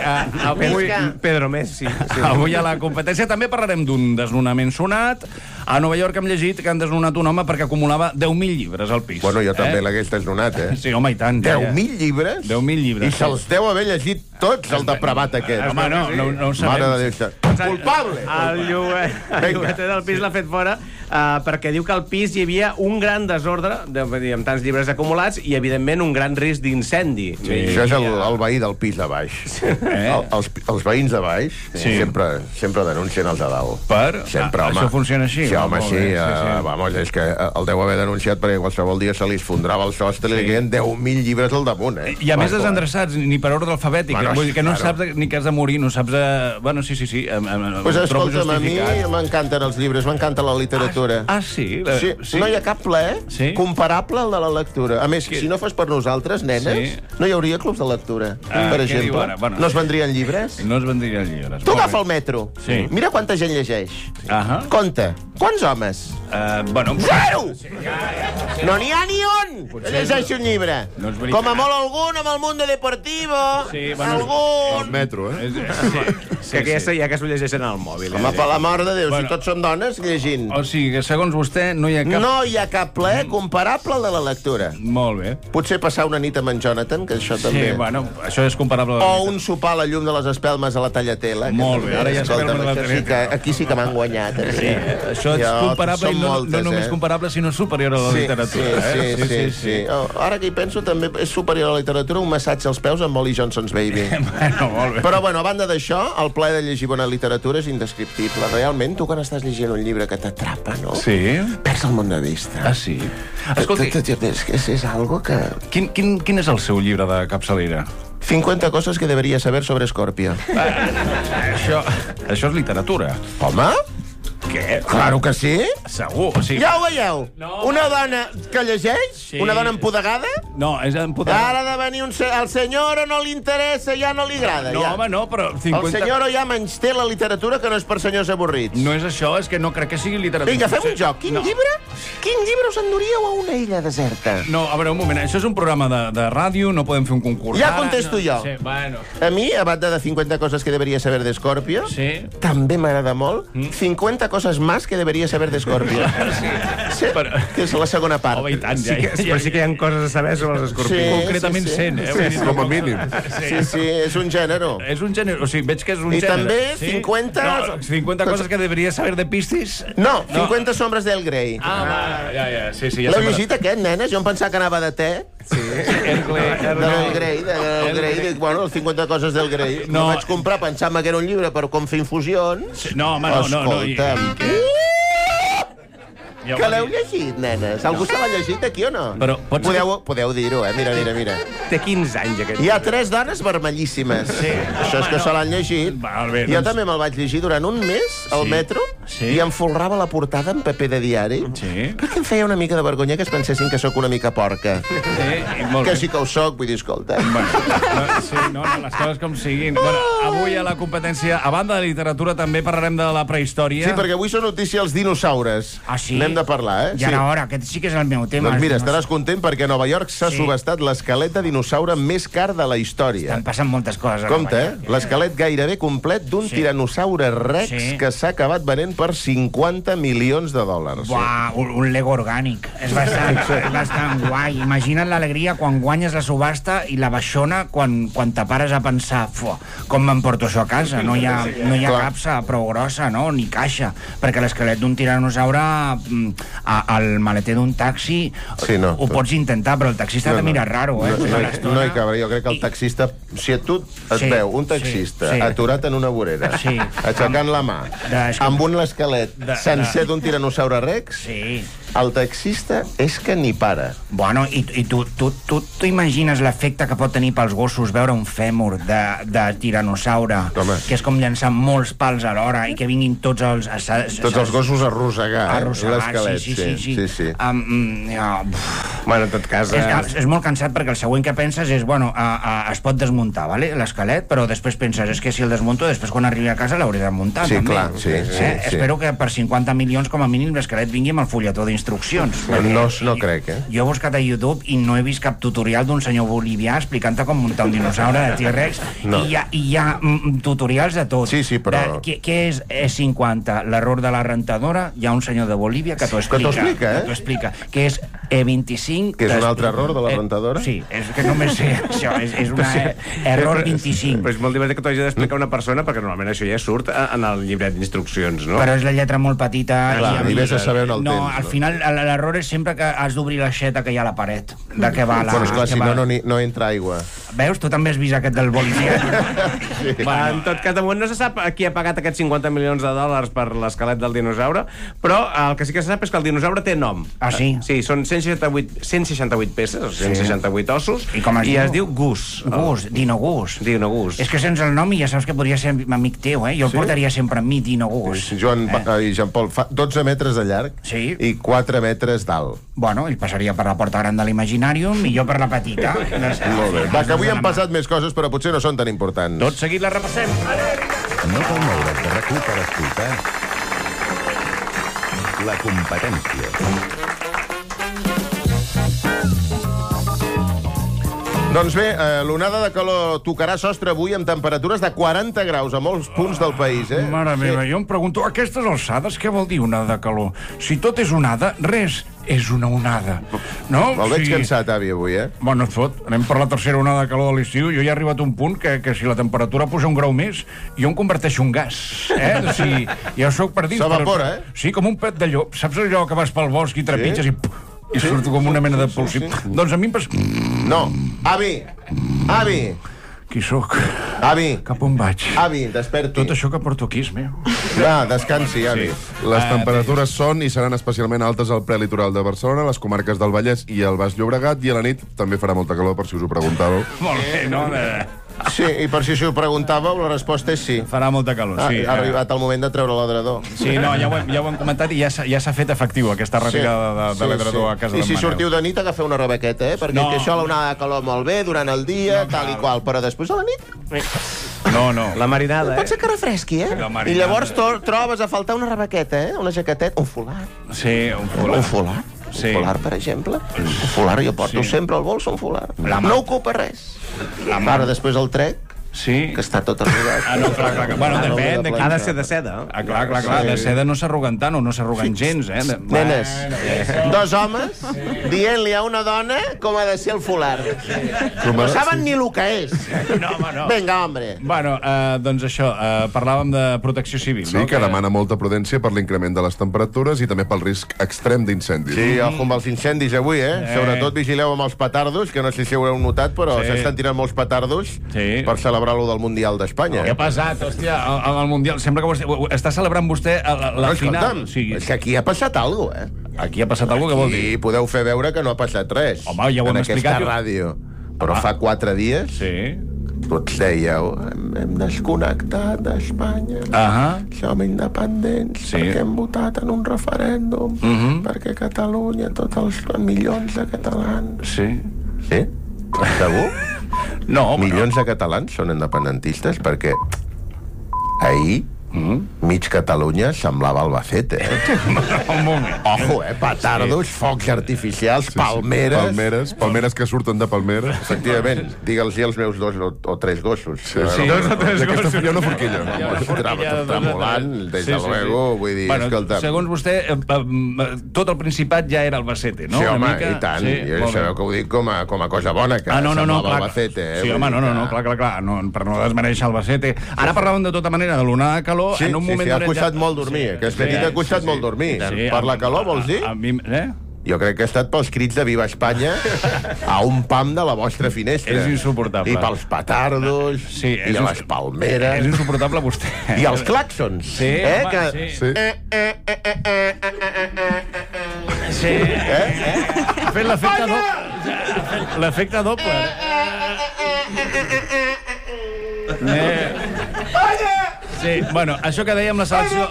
Pedro Messi. Avui a la competència també parlarem d'un desnonament sonat. A Nova York hem llegit que han desnonat un home perquè acumulava 10.000 llibres al pis. Bueno, jo també l'hagués desnonat, Sí, home, i tant. 10.000 llibres? 10.000 llibres. I se'ls deu haver llegit tots, el depravat aquest. Home, no ho sabem. Mare de Déu. Culpable! El lloguer del pis l'ha fet fora perquè diu que al pis hi havia un gran desordre, amb tants llibres acumulats, i, evidentment, un gran risc d'incendi. Això és el veí del pis de baix. Els veïns de baix sempre denuncien els de dalt. Sempre, home. Això funciona així? Sí, home, sí. Vamos, és que el deu haver denunciat perquè qualsevol dia se li esfondrava el sostre i li queden 10.000 llibres al damunt, I a més desendreçats, ni per ordre alfabètic. Vull dir que no saps ni que has de morir, no saps... Bueno, sí. Pues escolta'm, a mi m'encanten els llibres, m'encanta la literatura. Ah, sí? No hi ha cap plaer comparable al de la lectura. A més, si no fos per nosaltres, nenes, no hi hauria clubs de lectura, per exemple. No es vendrien llibres? No es vendrien llibres. Tu agafa el metro. Mira quanta gent llegeix. Compte. Quants homes? Zero! No n'hi ha ni un que llegeixi un llibre. Com a molt algun amb el Mundo Deportivo. Algun. El metro, Que aquesta ja que s'ho llegeixen al mòbil. Home, per la mort de Déu, si tots som dones, llegint. O sigui, que segons vostè no hi ha cap... No hi ha cap plaer comparable al de la lectura. Molt bé. Potser passar una nit amb en Jonathan, que això també... Sí, bueno, això és comparable... O un sopar a la llum de les espelmes a la Tallatela. Molt bé, ara ja espelmes a la Tallatela. Aquí sí que m'han guanyat. Això és comparable i no només comparable, sinó superior a la literatura. Sí. Ara que hi penso, també és superior a la literatura un massatge als peus amb Molly Johnson's Baby. Molt bé. Però, bueno, a banda d'això, el plaer de llegir bona literatura és indescriptible. Realment, tu quan estàs llegint un llibre que t'atrapa, no? Sí. Perds el món de vista. Ah, sí? Escolti... És algo que... Quin és el seu llibre de capçalera? 50 coses que deberia saber sobre Scorpio. Això és literatura. Home? Què? Claro que sí. Segur, sí. Ja ho veieu? Una dona que llegeix? Una dona empodegada? No, és empodegada. Ara ha de venir el senyor o no li interessa, ja no li agrada. No, home, no, però... El senyor ja menysté la literatura, que no és per senyors avorrits. No és això, és que no crec que sigui literatura. Vinga, fem un joc. Quin llibre us enduríeu a una illa deserta? No, a veure, un moment. Això és un programa de ràdio, no podem fer un concurs. Ja contesto jo. Sí, bueno. A mi, a banda de 50 coses que deberia saber de Scorpio, també m'agrada molt 50 coses más que deberia saber de Scorpio. Sí, que és la segona part. Home, i tant, però sí que hi ha coses a saber sobre els escorpions. Concretament 100, com a mínim. Sí, és un gènere. És un gènere, o sigui, veig que és un gènere. I també 50... No, 50 coses que deberia saber de Piscis? No, 50 sombres del Grey. Ja, sí. L'heu llegit aquest, nenes? Jo em pensava que anava de te. Sí. Del Grey. Dic, bueno, 50 coses del Grey. No vaig comprar, pensant que era un llibre per com fer infusions. No, home, no. Escolta'm. Que l'heu llegit, nenes? Algú se l'ha llegit aquí o no? Però podeu dir-ho, Mira. Té 15 anys, aquest. Hi ha 3 dones vermellíssimes. Sí. Això és que se l'han llegit. Jo també me'l vaig llegir durant un mes al metro i em folrava la portada en paper de diari perquè em feia una mica de vergonya que es pensessin que sóc una mica porca. Que sí que ho soc, vull dir, escolta. Les coses com siguin. Avui a la competència, a banda de literatura, també parlarem de la prehistòria. Sí, perquè avui són notícia els dinosaures. Ah, sí? De parlar, Ja era hora, aquest sí que és el meu tema. Doncs mira, estaràs content perquè a Nova York s'ha subestat l'esquelet de dinosaure més car de la història. Estan passant moltes coses. Compte, l'esquelet gairebé complet d'un tiranosaure rex que s'ha acabat venent per 50 milions de dòlars. Buah, un Lego orgànic. És bastant guai. Imagina't l'alegria quan guanyes la subhasta i la baixona quan te pares a pensar com m'emporto això a casa? No hi ha capsa prou grossa, no? Ni caixa. Perquè l'esquelet d'un tiranosaure al maleter d'un taxi ho pots intentar, però el taxista te mira raro, No hi cabrà. Jo crec que el taxista... Si tu et veu un taxista aturat en una vorera, aixecant la mà, amb un esquelet sencer d'un tiranosaure rex, el taxista és que ni para. Bueno, i tu imagines l'efecte que pot tenir pels gossos veure un fèmur de tiranosaure, que és com llançar molts pals alhora i que vinguin tots els... Tots els gossos a arrossegar, l'esquelet. Sí. Bueno, en tot cas... És molt cansat perquè el següent que penses és, es pot desmuntar, l'esquelet, però després penses, és que si el desmunto, després quan arribi a casa l'hauré de muntar, també. Clar, sí. Espero que per 50 milions, com a mínim, l'esquelet vingui amb el fulletó d'instruccions. No crec, Jo he buscat a YouTube i no he vist cap tutorial d'un senyor bolivià explicant-te com muntar un dinosaure de T-Rex, i hi ha tutorials de tot. Sí, però... Què és E50? L'error de la rentadora? Hi ha un senyor de Bolívia que t'ho explica. Què és E25? Que és un altre error de la rentadora? Sí, és que només sé això, és un error 25. Però és molt divertit que t'ho hagi d'explicar una persona, perquè normalment això ja surt en el llibret d'instruccions, no? Però és la lletra molt petita. I vés a saber on el tens. No, al final l'error és sempre que has d'obrir l'aixeta que hi ha a la paret. De què va la... Però esclar, si no entra aigua. Veus? Tu també has vist aquest del bolivià. En tot cas, de moment no se sap qui ha pagat aquests 50 milions de dòlars per l'esquelet del dinosaure, però el que sí que se sap és que el dinosaure té nom. Ah, sí? Sí, són 168 peces, o 168 ossos, i es diu Gus. Dino Gus. És que sense el nom ja saps que podria ser amic teu, Jo el portaria sempre amb mi, Dino Gus. Joan i Jean-Paul fa 12 metres de llarg i 4 metres d'alt. Bueno, ell passaria per la porta gran de l'Imaginarium i jo per la petita. Molt bé. Va, que avui han passat més coses, però potser no són tan importants. Tot seguit la repassem. No cal moure's de RAC1 per escoltar La Competència. Doncs bé, l'onada de calor tocarà sostre avui amb temperatures de 40 graus a molts punts del país, Mare meva, jo em pregunto, a aquestes alçades què vol dir onada de calor? Si tot és onada, res és una onada. No? El veig cansat, avi, avui, Bueno, et fot, anem per la tercera onada de calor de l'estiu. Jo ja he arribat a un punt que si la temperatura puja un grau més, jo em converteixo en gas. Si ja sóc per dins. S'evapora, Sí, com un pet de llop. Saps allò que vas pel bosc i trepitges i surto com una mena de pulsi. Doncs a mi em No, avi! Qui sóc? Avi! Cap on vaig? Avi, desperti. Tot això que porto aquí és meu. Va, descansi, avi. Les temperatures són i seran especialment altes al prelitoral de Barcelona, les comarques del Vallès i el Baix Llobregat, i a la nit també farà molta calor, per si us ho preguntàveu. Molt bé, no? Sí, i per si s'ho preguntàveu, la resposta és sí. Farà molta calor, sí. Ha arribat el moment de treure l'adredor. Sí, no, ja ho hem comentat i ja s'ha fet efectiu aquesta retirada de l'adredor a casa d'en Manel. I si sortiu de nit, agafeu una robequeta, perquè això l'onada de calor molt bé durant el dia, tal i qual, però després a la nit... No. La marinada, Pot ser que refresqui, I llavors trobes a faltar una rebequeta, una jaqueteta, un folar. Sí, un folar. Un folar? Sí. Un folar, per exemple. Un folar, jo porto sempre al bols un folar. No ocupa res. Ara, després el trec, que està tot arrugat. No, clar. Bueno, depèn. Ha de ser de seda. Clar. De seda no s'arruguen tant o no s'arruguen gens, Nenes, dos homes dient-li a una dona com ha de ser el folar. No saben ni el que és. Vinga, hombre. Bueno, doncs això, parlàvem de protecció civil, Sí, que demana molta prudència per l'increment de les temperatures i també pel risc extrem d'incendis. Sí, ojo amb els incendis avui, Sobretot vigileu amb els petardos, que no sé si ho heu notat, però s'estan tirant molts petardos per celebrar lo del Mundial d'Espanya. Què ha passat, hòstia, el Mundial? Sembla que està celebrant vostè la final. És que aquí ha passat alguna cosa, Aquí ha passat alguna cosa, què vol dir? I podeu fer veure que no ha passat res. Home, ja ho hem explicat. En aquesta ràdio. Però fa 4 dies tots dèieu, hem desconnectat d'Espanya, som independents, perquè hem votat en un referèndum, perquè Catalunya, tots els milions de catalans... Sí? Segur? No, milions de catalans són independentistes perquè ahir mig Catalunya semblava Albacete, Un moment. Ojo, petardos, focs artificials, palmeres... Palmeres que surten de palmeres. Efectivament, digue'ls als meus 2 o 3 gossos. Sí. 2 o 3 gossos. Hi ha una forquilla. Tremolant, des de luego, vull dir, escolta... Segons vostè, tot el Principat ja era Albacete, no? Sí, home, i tant. Jo sabeu que ho dic com a cosa bona, que semblava Albacete. Sí, home, no, clar, per no desmereixer Albacete. Ara parlàvem de tota manera de l'onada de calor. Sí, ha costat molt dormir. Aquesta nit ha costat molt dormir. Per la calor, vols dir? Jo crec que ha estat pels crits de Viva Espanya a un pam de la vostra finestra. És insuportable. I pels petardos, i a les palmeres. És insuportable vostè. I els claxons. Sí, home, sí. Sí. Ha fet l'efecte doble. L'efecte doble. Sí, bueno, això que dèiem la selecció...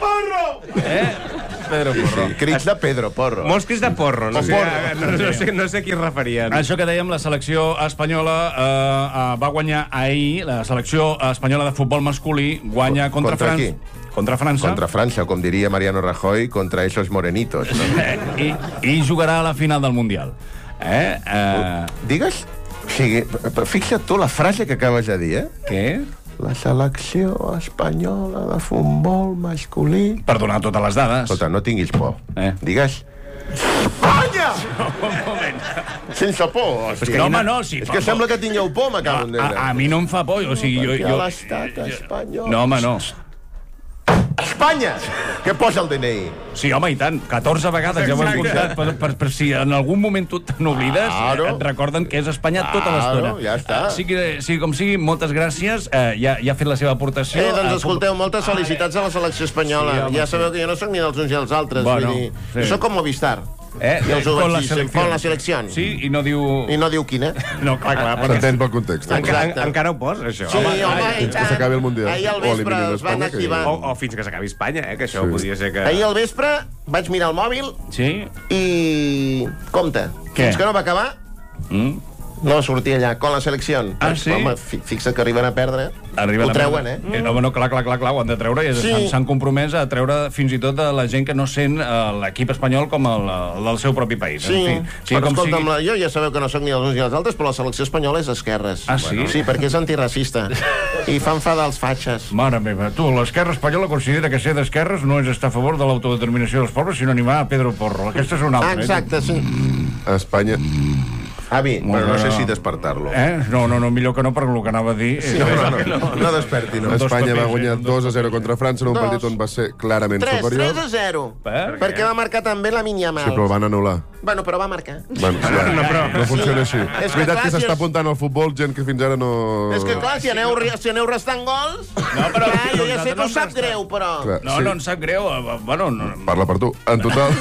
Pedro Porro. Crits de Pedro Porro. Molts crits de Porro. No sé a qui es referien. Això que dèiem, la selecció espanyola va guanyar ahir, la selecció espanyola de futbol masculí guanya contra França. Contra França. Contra França, com diria Mariano Rajoy, contra esos morenitos. I jugarà a la final del Mundial. Digues? O sigui, fixa't tu la frase que acabes de dir, Què? La selecció espanyola de futbol masculí... Per donar totes les dades. Escolta, no tinguis por. Digues... Espanya! Un moment. Sense por. No, home, no. És que sembla que tingueu por, m'acabo d'entendre. A mi no em fa por. O sigui, jo... l'estat espanyol... No, home, no. Espanya! Què posa el DNI? Sí, home, i tant. 14 vegades ja ho hem comptat. Per si en algun moment tu te n'oblides, et recorden que és Espanya tota l'estona. Ja està. Sigui com sigui, moltes gràcies. Ja ha fet la seva aportació. Doncs escolteu, moltes felicitats a la selecció espanyola. Ja sabeu que jo no soc ni dels uns ni dels altres. Jo soc com Movistar. I els ho vaig dir, con la selecció. Sí, i no diu... I no diu quina. No, clar. S'entén pel context. Encara ho posa, això. Sí, home, fins que s'acabi el Mundial. Ahir al vespre es van activar... O fins que s'acabi Espanya, que això podria ser que... Ahir al vespre vaig mirar el mòbil i... Compte, fins que no va acabar... No va sortir allà, con la selecció. Sí? Home, fixa't que arriben a perdre. Ho treuen, No, clar, ho han de treure. S'han compromès a treure fins i tot la gent que no sent l'equip espanyol com el del seu propi país. Sí, però escolta'm, jo ja sabeu que no soc ni els uns ni els altres, però la selecció espanyola és d'esquerres. Sí? Sí, perquè és antiracista. I fa enfadar els fatxes. Mare meva, tu, l'esquerra espanyola considera que ser d'esquerres no és estar a favor de l'autodeterminació dels pobles, sinó animar a Pedro Porro. Aquesta és una altra. Exacte, sí. Espanya... Avi, però no sé si despertar-lo. No, millor que no, perquè el que anava a dir... No desperti, no. Espanya va guanyar 2-0 contra França en un partit on va ser clarament superior. 3-0. Perquè va marcar també la Yamal. Sí, però el van anul·lar. Bueno, però va marcar. No funciona així. És veritat que s'està apuntant al futbol gent que fins ara no... És que clar, si aneu restant gols... No, però... Jo ja sé que us sap greu, però... No ens sap greu. Parla per tu. En total,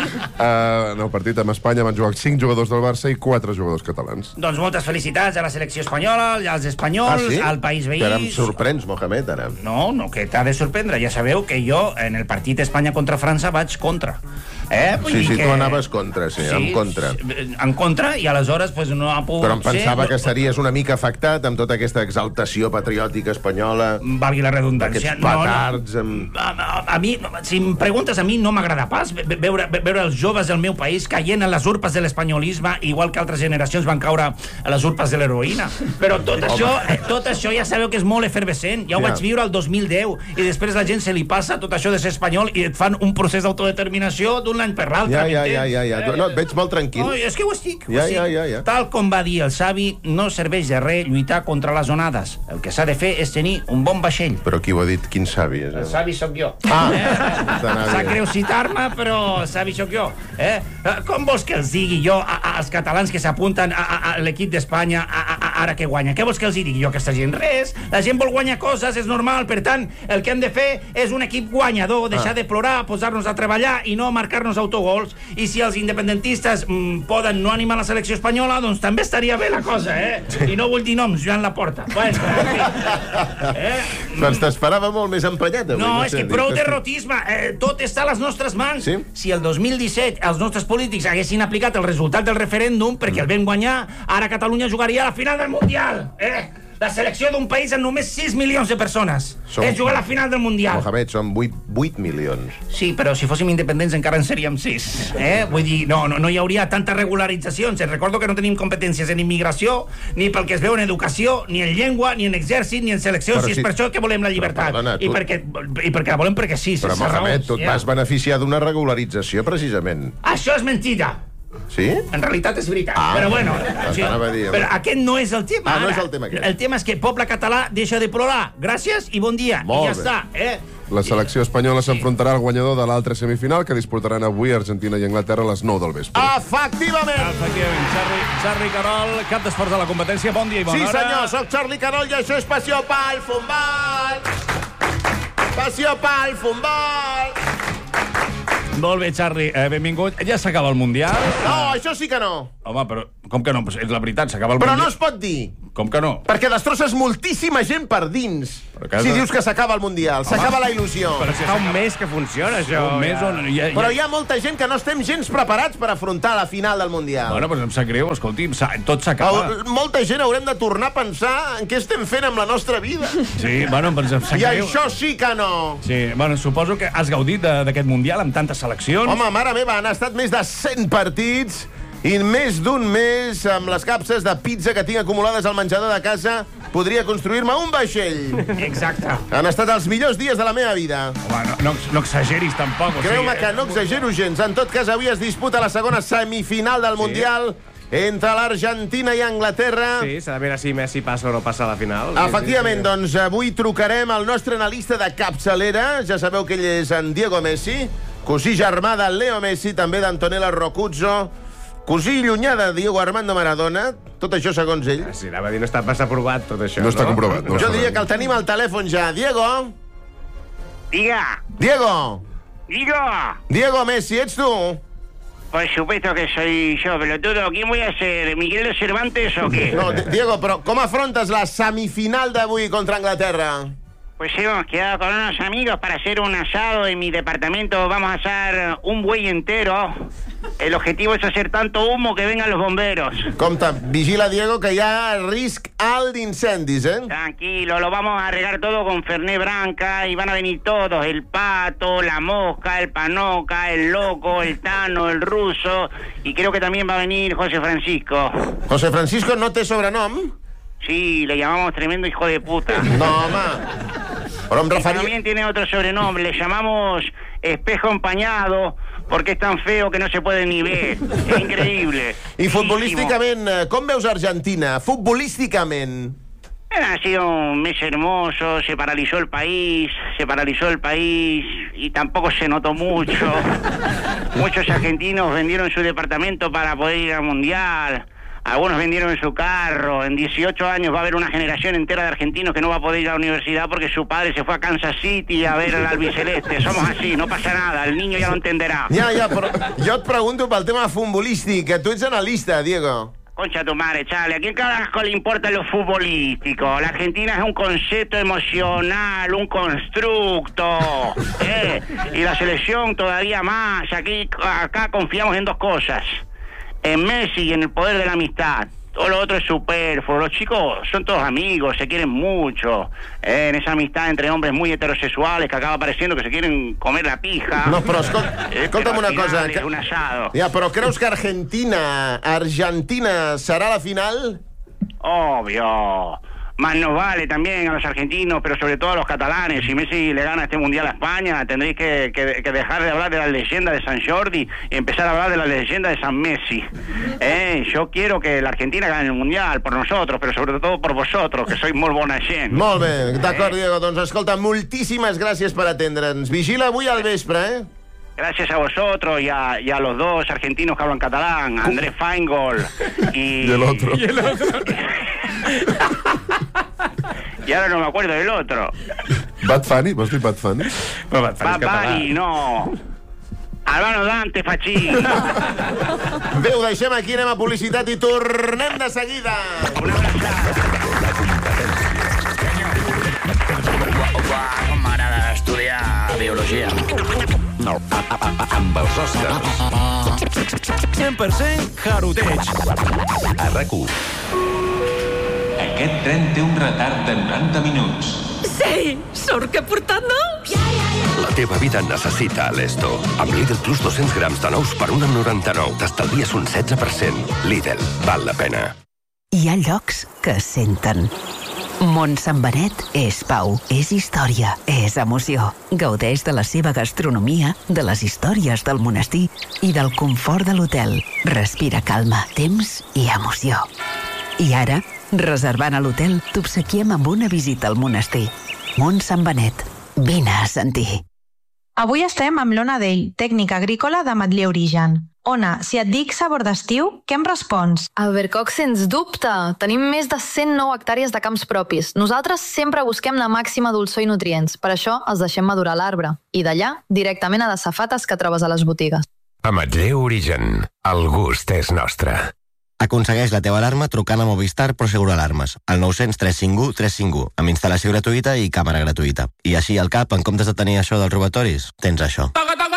en el partit amb Espanya van jugar 5 jugadors del Barça i 4 jugadors catalans. Doncs moltes felicitats a la selecció espanyola, als espanyols, al país veí. Que ara em sorprens, Mohamed, ara. No, que t'ha de sorprendre. Ja sabeu que jo, en el partit Espanya contra França, vaig contra. Sí, tu anaves contra, en contra. En contra, i aleshores no ha pogut ser... Però em pensava que estaries una mica afectat amb tota aquesta exaltació patriòtica espanyola. Valgui la redundància. Aquests petards... A mi, si em preguntes, a mi no m'agrada pas veure els joves del meu país caient en les urpes de l'espanyolisme, igual que altres generacions van caure a les urpes de l'heroïna. Però tot això ja sabeu que és molt efervescent. Ja ho vaig viure el 2010 i després la gent se li passa tot això de ser espanyol i et fan un procés d'autodeterminació d'un any per l'altre. No, et veig molt tranquil. No, és que ho estic. Ja. Tal com va dir el savi, no serveix de res lluitar contra les onades. El que s'ha de fer és tenir un bon vaixell. Però qui ho ha dit? Quin savi és? El savi sóc jo. Sap greu citar-me, però el savi sóc jo. Com vols que els digui jo als catalans que s'apunten a l'equip d'Espanya ara que guanya? Què vols que els digui jo a aquesta gent? Res. La gent vol guanyar coses, és normal. Per tant, el que hem de fer és un equip guanyador, deixar de plorar, posar-nos a treballar i no marcar-nos autogols. I si els independentistes poden no animar la selecció espanyola, doncs també estaria bé la cosa, I no vull dir noms, Joan Laporta. Doncs t'esperava molt més emprenyat avui. No, és que prou derrotisme. Tot està a les nostres mans. Si el 2017 els nostres polítics haguessin aplicat el resultat del referèndum, perquè el vam guanyar, ara Catalunya jugaria a la final del Mundial. La selecció d'un país amb només 6 milions de persones. És jugar a la final del Mundial. Mohamed, són 8 milions. Sí, però si fóssim independents encara en seríem 6. Vull dir, no hi hauria tantes regularitzacions. Recordo que no tenim competències en immigració, ni pel que es veu en educació, ni en llengua, ni en exèrcit, ni en selecció, si és per això que volem la llibertat. I perquè la volem perquè sí, però, Mohamed, tu et vas beneficiar d'una regularització, precisament. Això és mentida. Sí? En realitat és veritat, però bueno, sí, però aquest no és el tema. No és el tema aquest. El tema és que el poble català deixa de plorar. Gràcies i bon dia. I ja està, La selecció espanyola s'enfrontarà al guanyador de l'altra semifinal, que disputaran avui Argentina i Anglaterra a les 9 del vespre. Efectivament! Charlie Carol, cap d'esports de la competència. Bon dia i bona hora. Sí, senyor, soc Charlie Carol i això és Passió pel Futbol. Passió pel Futbol. Molt bé, Charlie, benvingut. Ja s'acaba el Mundial? No, això sí que no. Home, però com que no? Pues és la veritat, s'acaba el Mundial. Però no es pot dir. Com que no? Perquè destrosses moltíssima gent per dins. Si dius que s'acaba el Mundial, s'acaba la il·lusió. Però si fa un mes que funciona, això. Però hi ha molta gent que no estem gens preparats per afrontar la final del Mundial. Bueno, doncs em sap greu, escolti'm, tot s'acaba. Molta gent haurem de tornar a pensar en què estem fent amb la nostra vida. Sí, bueno, doncs em sap greu. I això sí que no. Sí, bueno, suposo que has gaudit d'aquest Mundial amb tantes seleccions. Home, mare meva, han estat més de 100 partits i més d'un mes amb les capses de pizza que tinc acumulades al menjador de casa podria construir-me un vaixell. Exacte. Han estat els millors dies de la meva vida. Home, no exageris tampoc. Creu-me que no exagero gens. En tot cas, avui es disputa la segona semifinal del Mundial entre l'Argentina i Anglaterra. Sí, s'ha de veure si Messi passa o no passa a la final. Efectivament, doncs avui trucarem al nostre analista de capçalera. Ja sabeu que ell és en Diego Messi, cosí germà de Leo Messi, també d'Antonella Roccuzzo, cosí llunyà de Diego Armando Maradona. Tot això segons ell. Sí, anava a dir, no està pas aprovat tot això. No està comprovat. Jo diria que el tenim al telèfon ja. Diego? Diga. Diego? Diego Messi, ets tu? Por supuesto que soy yo, pelotudo. ¿Quién voy a ser? ¿Miguel de Cervantes o qué? No, Diego, però com afrontes la semifinal d'avui contra Anglaterra? Pues hemos quedado con unos amigos para hacer un asado en mi departamento. Vamos a asar un buey entero. El objetivo es hacer tanto humo que vengan los bomberos. Compte, vigila, Diego, que hi ha risc alt d'incendis, Tranquilo, lo vamos a regar todo con Fernet Branca y van a venir todos. El Pato, la Mosca, el Panoca, el Loco, el Tano, el Ruso. Y creo que también va a venir José Francisco. ¿José Francisco no té sobrenom? Sí, le llamamos tremendo hijo de puta. No, home. Però em referia... También tiene otro sobrenombre, le llamamos espejo empañado, porque es tan feo que no se puede ni ver. Es increíble. I futbolísticament, com veus Argentina? Futbolísticament. Ha sido un mes hermoso, se paralizó el país y tampoco se notó mucho. Muchos argentinos vendieron su departamento para poder ir al Mundial. Algunos vendieron su carro. En 18 años va a haber una generación entera de argentinos que no va a poder ir a la universidad porque su padre se fue a Kansas City a ver al albiceleste. Somos así, no pasa nada, el niño ya lo entenderá. Ja, però jo et pregunto pel tema futbolístic, que tu ets analista, Diego. Concha tu madre, Charlie, ¿a quién carajo le importa lo futbolístico? La Argentina es un concepto emocional, un constructo, y la selección todavía más. Acá confiamos en dos cosas. En Messi y en el poder de la amistad. Todo lo otro es superfluo. Los chicos son todos amigos, se quieren mucho. En esa amistad entre hombres muy heterosexuales que acaba pareciendo que se quieren comer la pija. No, però escolta'm una cosa. Un asado. Ja, però creus que Argentina serà la final? Obvio. Más nos vale también a los argentinos, pero sobre todo a los catalanes. Si Messi le gana este Mundial a España, tendréis que dejar de hablar de la leyenda de San Jordi y empezar a hablar de la leyenda de San Messi. Yo quiero que la Argentina gane el Mundial, por nosotros, però sobre todo por vosotros, que sois molt bona gent. Molt bé, d'acord, Diego. Doncs escolta, moltíssimes gràcies per atendre'ns. Vigila avui al vespre, Gracias a vosotros y a los dos argentinos que hablan catalán, Andrés Feingold y el otro. Y ahora no me acuerdo del otro. Bad Funny? Vols dir Bad Funny? No, Bad Funny, no. Albano Dante, Fachín. Bé, ho deixem aquí, anem a publicitat i tornem de seguida. Una abraçada. Com m'agrada estudiar biologia. Amb els Oscars. 100% Jaroteig. A RAC1. aquest tren té un retard de 90 minuts. Sí, sort que he portat nous. La teva vida necessita Esto. Amb Lidl Plus 200 grams de nous per 1,99 t'estalvies un 16%. Lidl, val la pena. Hi ha llocs que es senten. Mont Sant Benet és pau, és història, és emoció. Gaudeix de la seva gastronomia, de les històries del monestir i del confort de l'hotel. Respira calma, temps i emoció. I ara, reservant a l'hotel, t'obsequiem amb una visita al monestir. Mont Sant Benet. Vine a sentir. Avui estem amb l'Ona Dell, tècnica agrícola de Matller Origen. Ona, si et dic sabor d'estiu, què em respons? Albercoc, sens dubte. Tenim més de 109 hectàrees de camps propis. Nosaltres sempre busquem la màxima dolçor i nutrients. Per això els deixem madurar a l'arbre. I d'allà, directament a les safates que trobes a les botigues. Ametller Origen. El gust és nostre. Aconsegueix la teva alarma trucant a Movistar Prosegur Alarmes, al 900 351 351, amb instal·lació gratuïta i càmera gratuïta. I així al cap, en comptes de tenir això dels robatoris, tens això.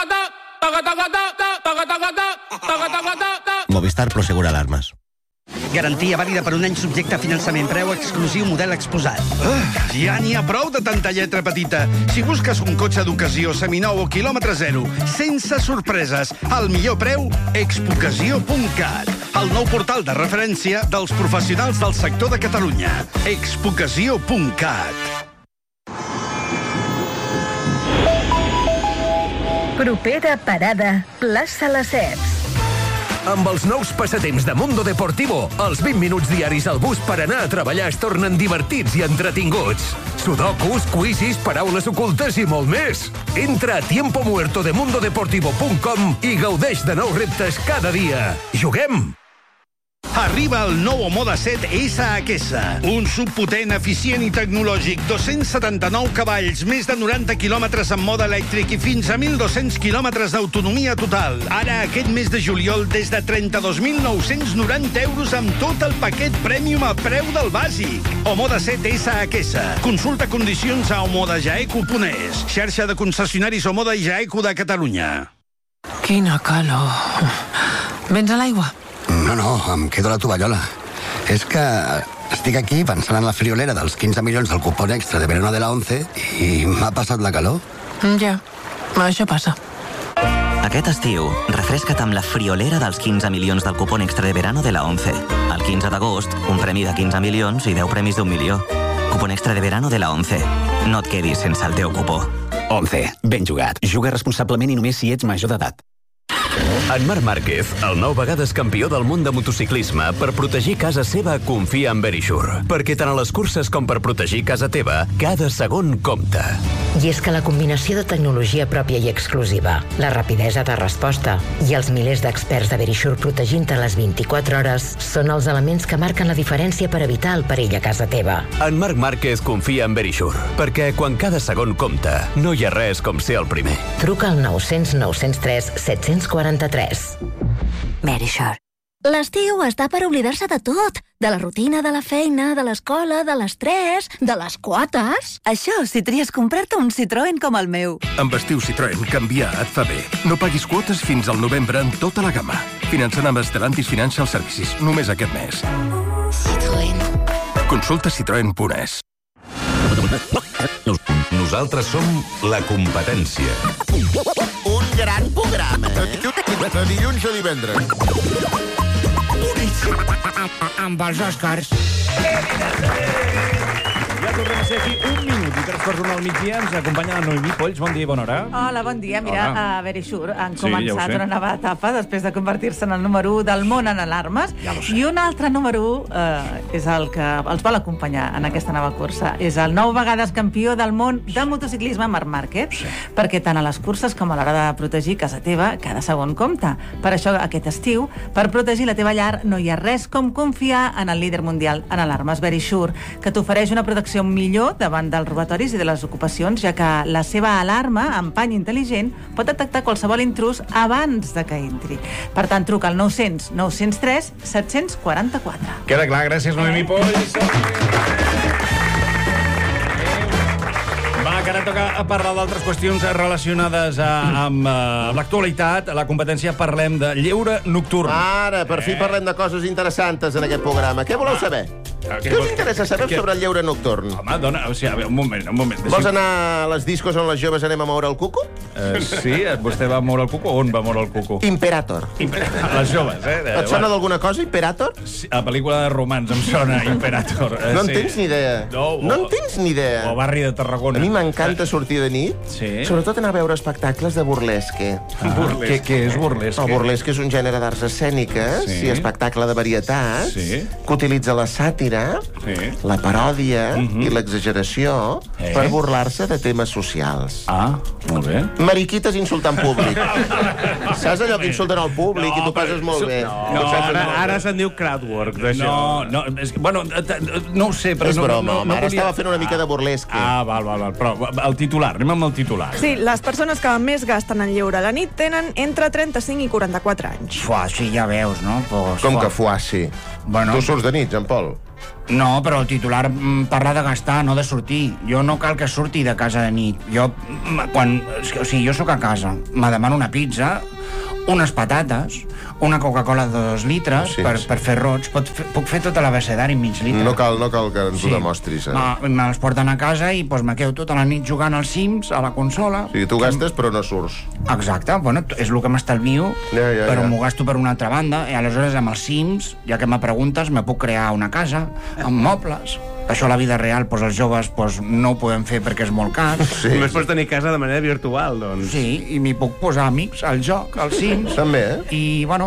Movistar Prosegur Alarmes. Garantia vàlida per un any subjecte a finançament. Preu exclusiu, model exposat. Ja n'hi ha prou de tanta lletra petita. Si busques un cotxe d'ocasió seminou o quilòmetre zero, sense sorpreses, al millor preu, expocasió.cat. El nou portal de referència dels professionals del sector de Catalunya. expocasió.cat. Propera parada, plaça Lesseps. Amb els nous passatemps de Mundo Deportivo, els 20 minuts diaris al bus per anar a treballar es tornen divertits i entretinguts. Sudokus, quizzes, paraules ocultes i molt més. Entra a tiempomuertodemundodeportivo.com i gaudeix de nous reptes cada dia. Juguem! Arriba el nou Omoda 7 SHS, un subpotent, eficient i tecnològic, 279 cavalls, més de 90 quilòmetres en mode elèctric i fins a 1.200 quilòmetres d'autonomia total. Ara, aquest mes de juliol, des de 32.990 euros amb tot el paquet Premium a preu del bàsic. Omoda 7 SHS. Consulta condicions a omodajaeco.es, xarxa de concessionaris Omoda i Jaeco de Catalunya. Quina calor. Vens a l'aigua? No, em quedo a la tovallola. És que estic aquí pensant en la friolera dels 15 milions del cupón extra de verano de la 11 i m'ha passat la calor. Ja, això passa. Aquest estiu, refresca't amb la friolera dels 15 milions del cupón extra de verano de la 11. El 15 d'agost, un premi de 15 milions i 10 premis d'1 milió. Cupón extra de verano de la 11. No et quedis sense el teu cupó. 11. Ben jugat. Juga responsablement i només si ets major d'edat. En Marc Márquez, el 9 vegades campió del món de motociclisme, per protegir casa seva confia en Verisure. Perquè tant a les curses com per protegir casa teva, cada segon compta. I és que la combinació de tecnologia pròpia i exclusiva, la rapidesa de resposta i els milers d'experts de Verisure protegint-te les 24 hores són els elements que marquen la diferència per evitar el perill a casa teva. En Marc Márquez confia en Verisure, perquè quan cada segon compta, no hi ha res com ser el primer. Truca al 900 903 743. Verisure. L'estiu està per oblidar-se de tot. De la rutina, de la feina, de l'escola, de l'estrès, de les quotes. Això si tries comprar-te un Citroën com el meu. Amb estiu Citroën, canviar et fa bé. No paguis quotes fins al novembre en tota la gamma. Finançant amb Stellantis Financial Services, només aquest mes. Citroën. Consulta citroen.es. Nosaltres som la competència. Un gran programa, de dilluns a divendres. Amb els Oscars. Ja tornem a ser aquí 1 minut i 3/4 al migdia. Ens acompanya la Noemí Polls. Bon dia i bona hora. Hola, bon dia. Mira, a Verisure han Sí, començat ja ho sé. una nova etapa després de convertir-se en el número 1 del món en alarmes. Ja lo sé. I un altre número 1 és el que els vol acompanyar en aquesta nova cursa. És el 9 vegades campió del món de motociclisme, Marc Márquez, perquè tant a les curses com a l'hora de protegir casa teva, cada segon compta. Per això, aquest estiu, per protegir la teva llar, no hi ha res com confiar en el líder mundial en alarmes Verisure, que t'ofereix una protecció millor davant dels robatoris i de les ocupacions, ja que la seva alarma amb pany intel·ligent pot detectar qualsevol intrus abans de que entri. Per tant, truca al 900 903 744. Queda clar, gràcies, Noemí Polls. Va, que ara toca parlar d'altres qüestions relacionades amb l'actualitat. A la competència parlem de lleure nocturn. Ara, per fi parlem de coses interessants en aquest programa. Què voleu saber? Què us interessa saber sobre el lleure nocturn? Home, dona, o sigui, un moment. Vols anar a les discos on les joves anem a moure el cuco? Sí, vostè va moure el cuco? On va moure el cuco? Imperator. Les joves, Et sona d'alguna cosa, Imperator? Sí, a pel·lícula de romans em sona Imperator. No en tens ni idea. No en tens ni idea. O barri de Tarragona. A mi m'encanta sortir de nit, sobretot anar a veure espectacles de burlesque. Què és burlesque? El burlesque és un gènere d'arts escèniques i espectacle de varietats que utilitza la sàtira, la paròdia i l'exageració per burlar-se de temes socials. Ah, molt bé. Mariquites insultant públic. Saps allò que insulten al públic i tu passes molt bé? Ara se'n diu crowdwork, d'això. Bueno, no ho sé, però... És broma, home, ara estava fent una mica de burlesque. Ah, val, però el titular, anem amb el titular. Sí, les persones que més gasten en lleure a la nit tenen entre 35 i 44 anys. Fuà, sí, ja veus, no? Com que fuà, sí? Tu surts de nit, Jean Paul? No, però el titular parla de gastar, no de sortir. Jo no cal que surti de casa de nit. Jo sóc a casa, me demano una pizza, unes patates, una Coca-Cola de 2 litres per fer rots. Puc fer tota l'abecedari en mig litre. No cal que ens ho demostris. Me les porten a casa i me quedo tota la nit jugant als Sims, a la consola. Sí, tu gastes però no surts. Exacte, bueno, és el que m'estalvio, però m'ho gasto per una altra banda, i aleshores amb els Sims, ja que me preguntes, me puc crear una casa amb mobles. Això a la vida real, els joves no ho podem fer perquè és molt car. Només pots tenir casa de manera virtual, doncs. Sí, i m'hi puc posar amics al joc, als Sims. També, I, bueno...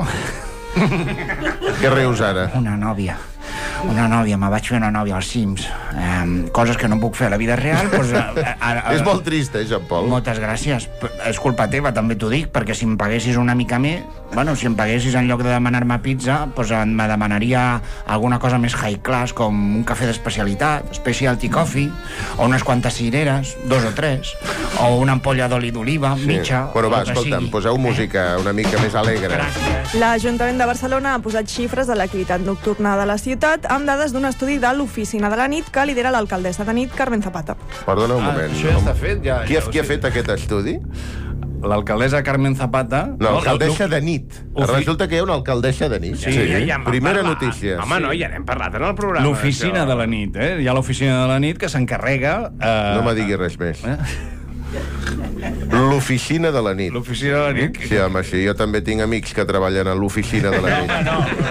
Què rius ara? Una nòvia, me vaig fer una nòvia als Sims. Coses que no puc fer a la vida real, És molt trist, Jean Paul? Moltes gràcies. És culpa teva, també t'ho dic, perquè si em paguessis una mica més, si em paguessis en lloc de demanar-me pizza, me demanaria alguna cosa més high class, com un cafè d'especialitat, specialty coffee, o unes quantes cireres, 2 o 3, o una ampolla d'oli d'oliva, mitja... Bueno, va, escolta'm, poseu música una mica més alegre. L'Ajuntament de Barcelona ha posat xifres de l'activitat nocturna de la ciutat amb dades d'un estudi de l'Oficina de la Nit que lidera l'alcaldessa de nit, Carmen Zapata. Perdona un moment. Això ja està fet? Qui ha fet aquest estudi? L'alcaldessa Carmen Zapata... No, alcaldessa de nit. Resulta que hi ha una alcaldessa de nit. Sí, primera notícia. Home, no, ja n'hem parlat en el programa. L'oficina de la nit, Hi ha l'oficina de la nit que s'encarrega... No me digui res més. L'oficina de la nit. L'oficina de la nit? Sí, home, sí. Jo també tinc amics que treballen a l'oficina de la nit.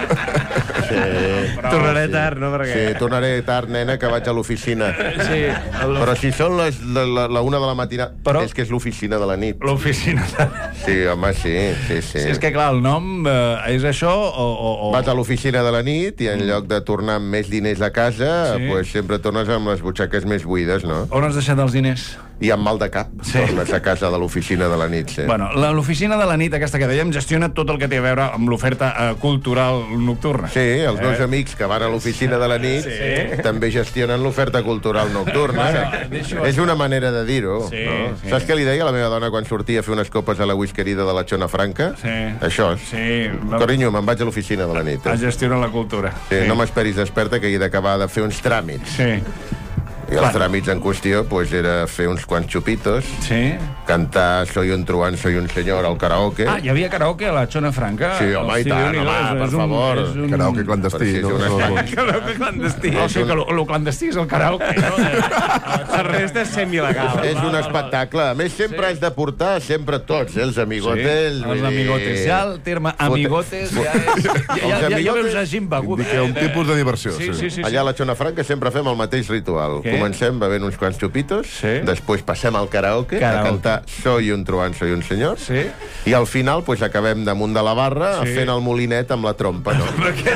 Tornaré tard, no? Sí, tornaré tard, nena, que vaig a l'oficina. Però si són la 1 de la matinada... És que és l'oficina de la nit. L'oficina de la nit. Sí, home, sí. Sí, és que, clar, el nom és això o... Vas a l'oficina de la nit i en lloc de tornar amb més diners a casa, sempre tornes amb les butxaques més buides, no? On has deixat els diners? I amb mal de cap. Tornes a casa de l'oficina de la nit, Bueno, l'oficina de la nit, aquesta que dèiem, gestiona tot el que té a veure amb l'oferta cultural nocturna. Sí, els meus amics que van a l'oficina de la nit també gestionen l'oferta cultural nocturna. És una manera de dir-ho. Saps què li deia a la meva dona quan sortia a fer unes copes a la whiskerida de la Xona Franca? Això. Carinyo, me'n vaig a l'oficina de la nit. A gestionar la cultura. No m'esperis desperta, que he d'acabar de fer uns tràmits. I els tràmits en qüestió era fer uns quants xupitos, cantar Soy un truán, soy un senyor al karaoke. Hi havia karaoke a la Xona Franca? Sí, home, i tant, per favor. Karaoke clandestí. Karaoke clandestí. Sí, que el clandestí és el karaoke, no? La resta és semi-legal. És un espectacle. A més, sempre has de portar, sempre tots, els amigotes. Els amigotes. Ja el terme amigotes ja veus a gent beguda. Indica un tipus de diversió. Allà a la Xona Franca sempre fem el mateix ritual. Comencem bevent uns quants xupitos, després passem al karaoke a cantar Soy un truán, soy un senyor, i al final acabem damunt de la barra fent el molinet amb la trompa, no?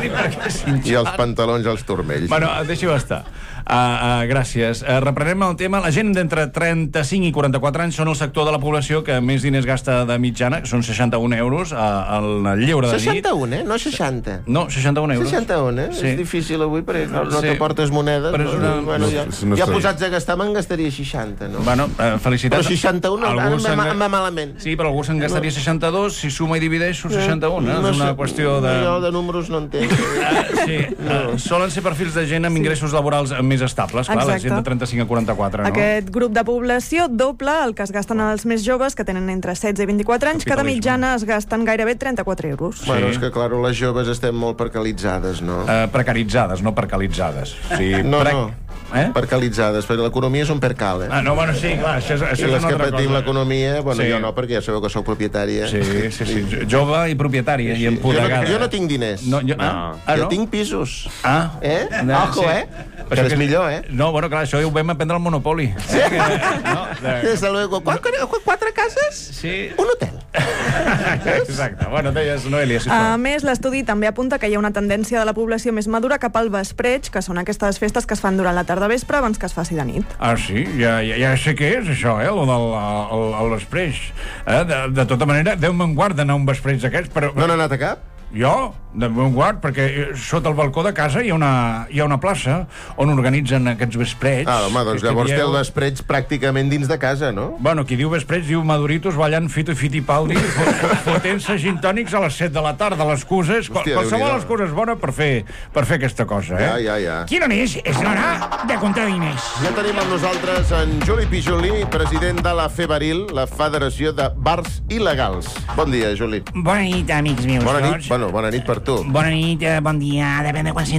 I els pantalons als turmells. Bueno, deixi-ho estar. Gràcies. Reprenem el tema. La gent d'entre 35 i 44 anys són el sector de la població que més diners gasta de mitjana, que són 61 euros al lleure de nit. 61, no 60. No, 61 euros. 61, És difícil avui, perquè no te portes monedes. Ja posats a gastar, me'n gastaria 60, no? Bueno, felicitats. Però 61 em va malament. Sí, però algú se'n gastaria 62, si suma i divideix surt 61, és una qüestió de... Jo de números no entenc. Sí, solen ser perfils de gent amb ingressos laborals més més estables, clar, la gent de 35 a 44, no? Aquest grup de població doble el que es gasten els més joves, que tenen entre 16 i 24 anys, que de mitjana es gasten gairebé 34 euros. Bueno, és que, clar, les joves estem molt precaritzades, no? Precaritzades, no percalitzades. Sí, no. Percalitzades, perquè l'economia és un percal, no, bueno, sí, clar, això és una altra cosa. I les que patim l'economia, bueno, jo no, perquè ja sabeu que sóc propietària. Sí, jove i propietària, i empodegada. Jo no tinc diners. Jo tinc pisos. Ojo, que és millor, No, bueno, clar, això ho vam aprendre al Monopoli. Sí? Des de luego. 4 cases? Sí. Un hotel. Exacte. Bueno, deies, Noelia, sisplau. A més, l'estudi també apunta que hi ha una tendència de la població més madura cap al vespreig, que són aquestes festes que es fan durant la tarda vespre abans que es faci de nit. Ah, sí? Ja sé què és, això, lo del vespreig. De tota manera, Déu me'n guard d'anar a un vespreig d'aquests, però... No n'ha anat a cap? Jo? De bon guard, perquè sota el balcó de casa hi ha una plaça on organitzen aquests vespreig. Home, doncs llavors té el vespreig pràcticament dins de casa, no? Bueno, qui diu vespreig diu maduritos ballant fito i fitipaldi, fotent-se gintònics a les 7 de la tarda. L'excusa és... Qualsevol excusa és bona per fer aquesta cosa, Ja. Quina és l'hora de comptar diners. Ja tenim amb nosaltres en Juli Pijolí, president de la FEBARIL, la Federació de Bars Il·legals. Bon dia, Juli. Bona nit, amics meus. Bona nit per tu. Bona nit, bon dia, depèn de quan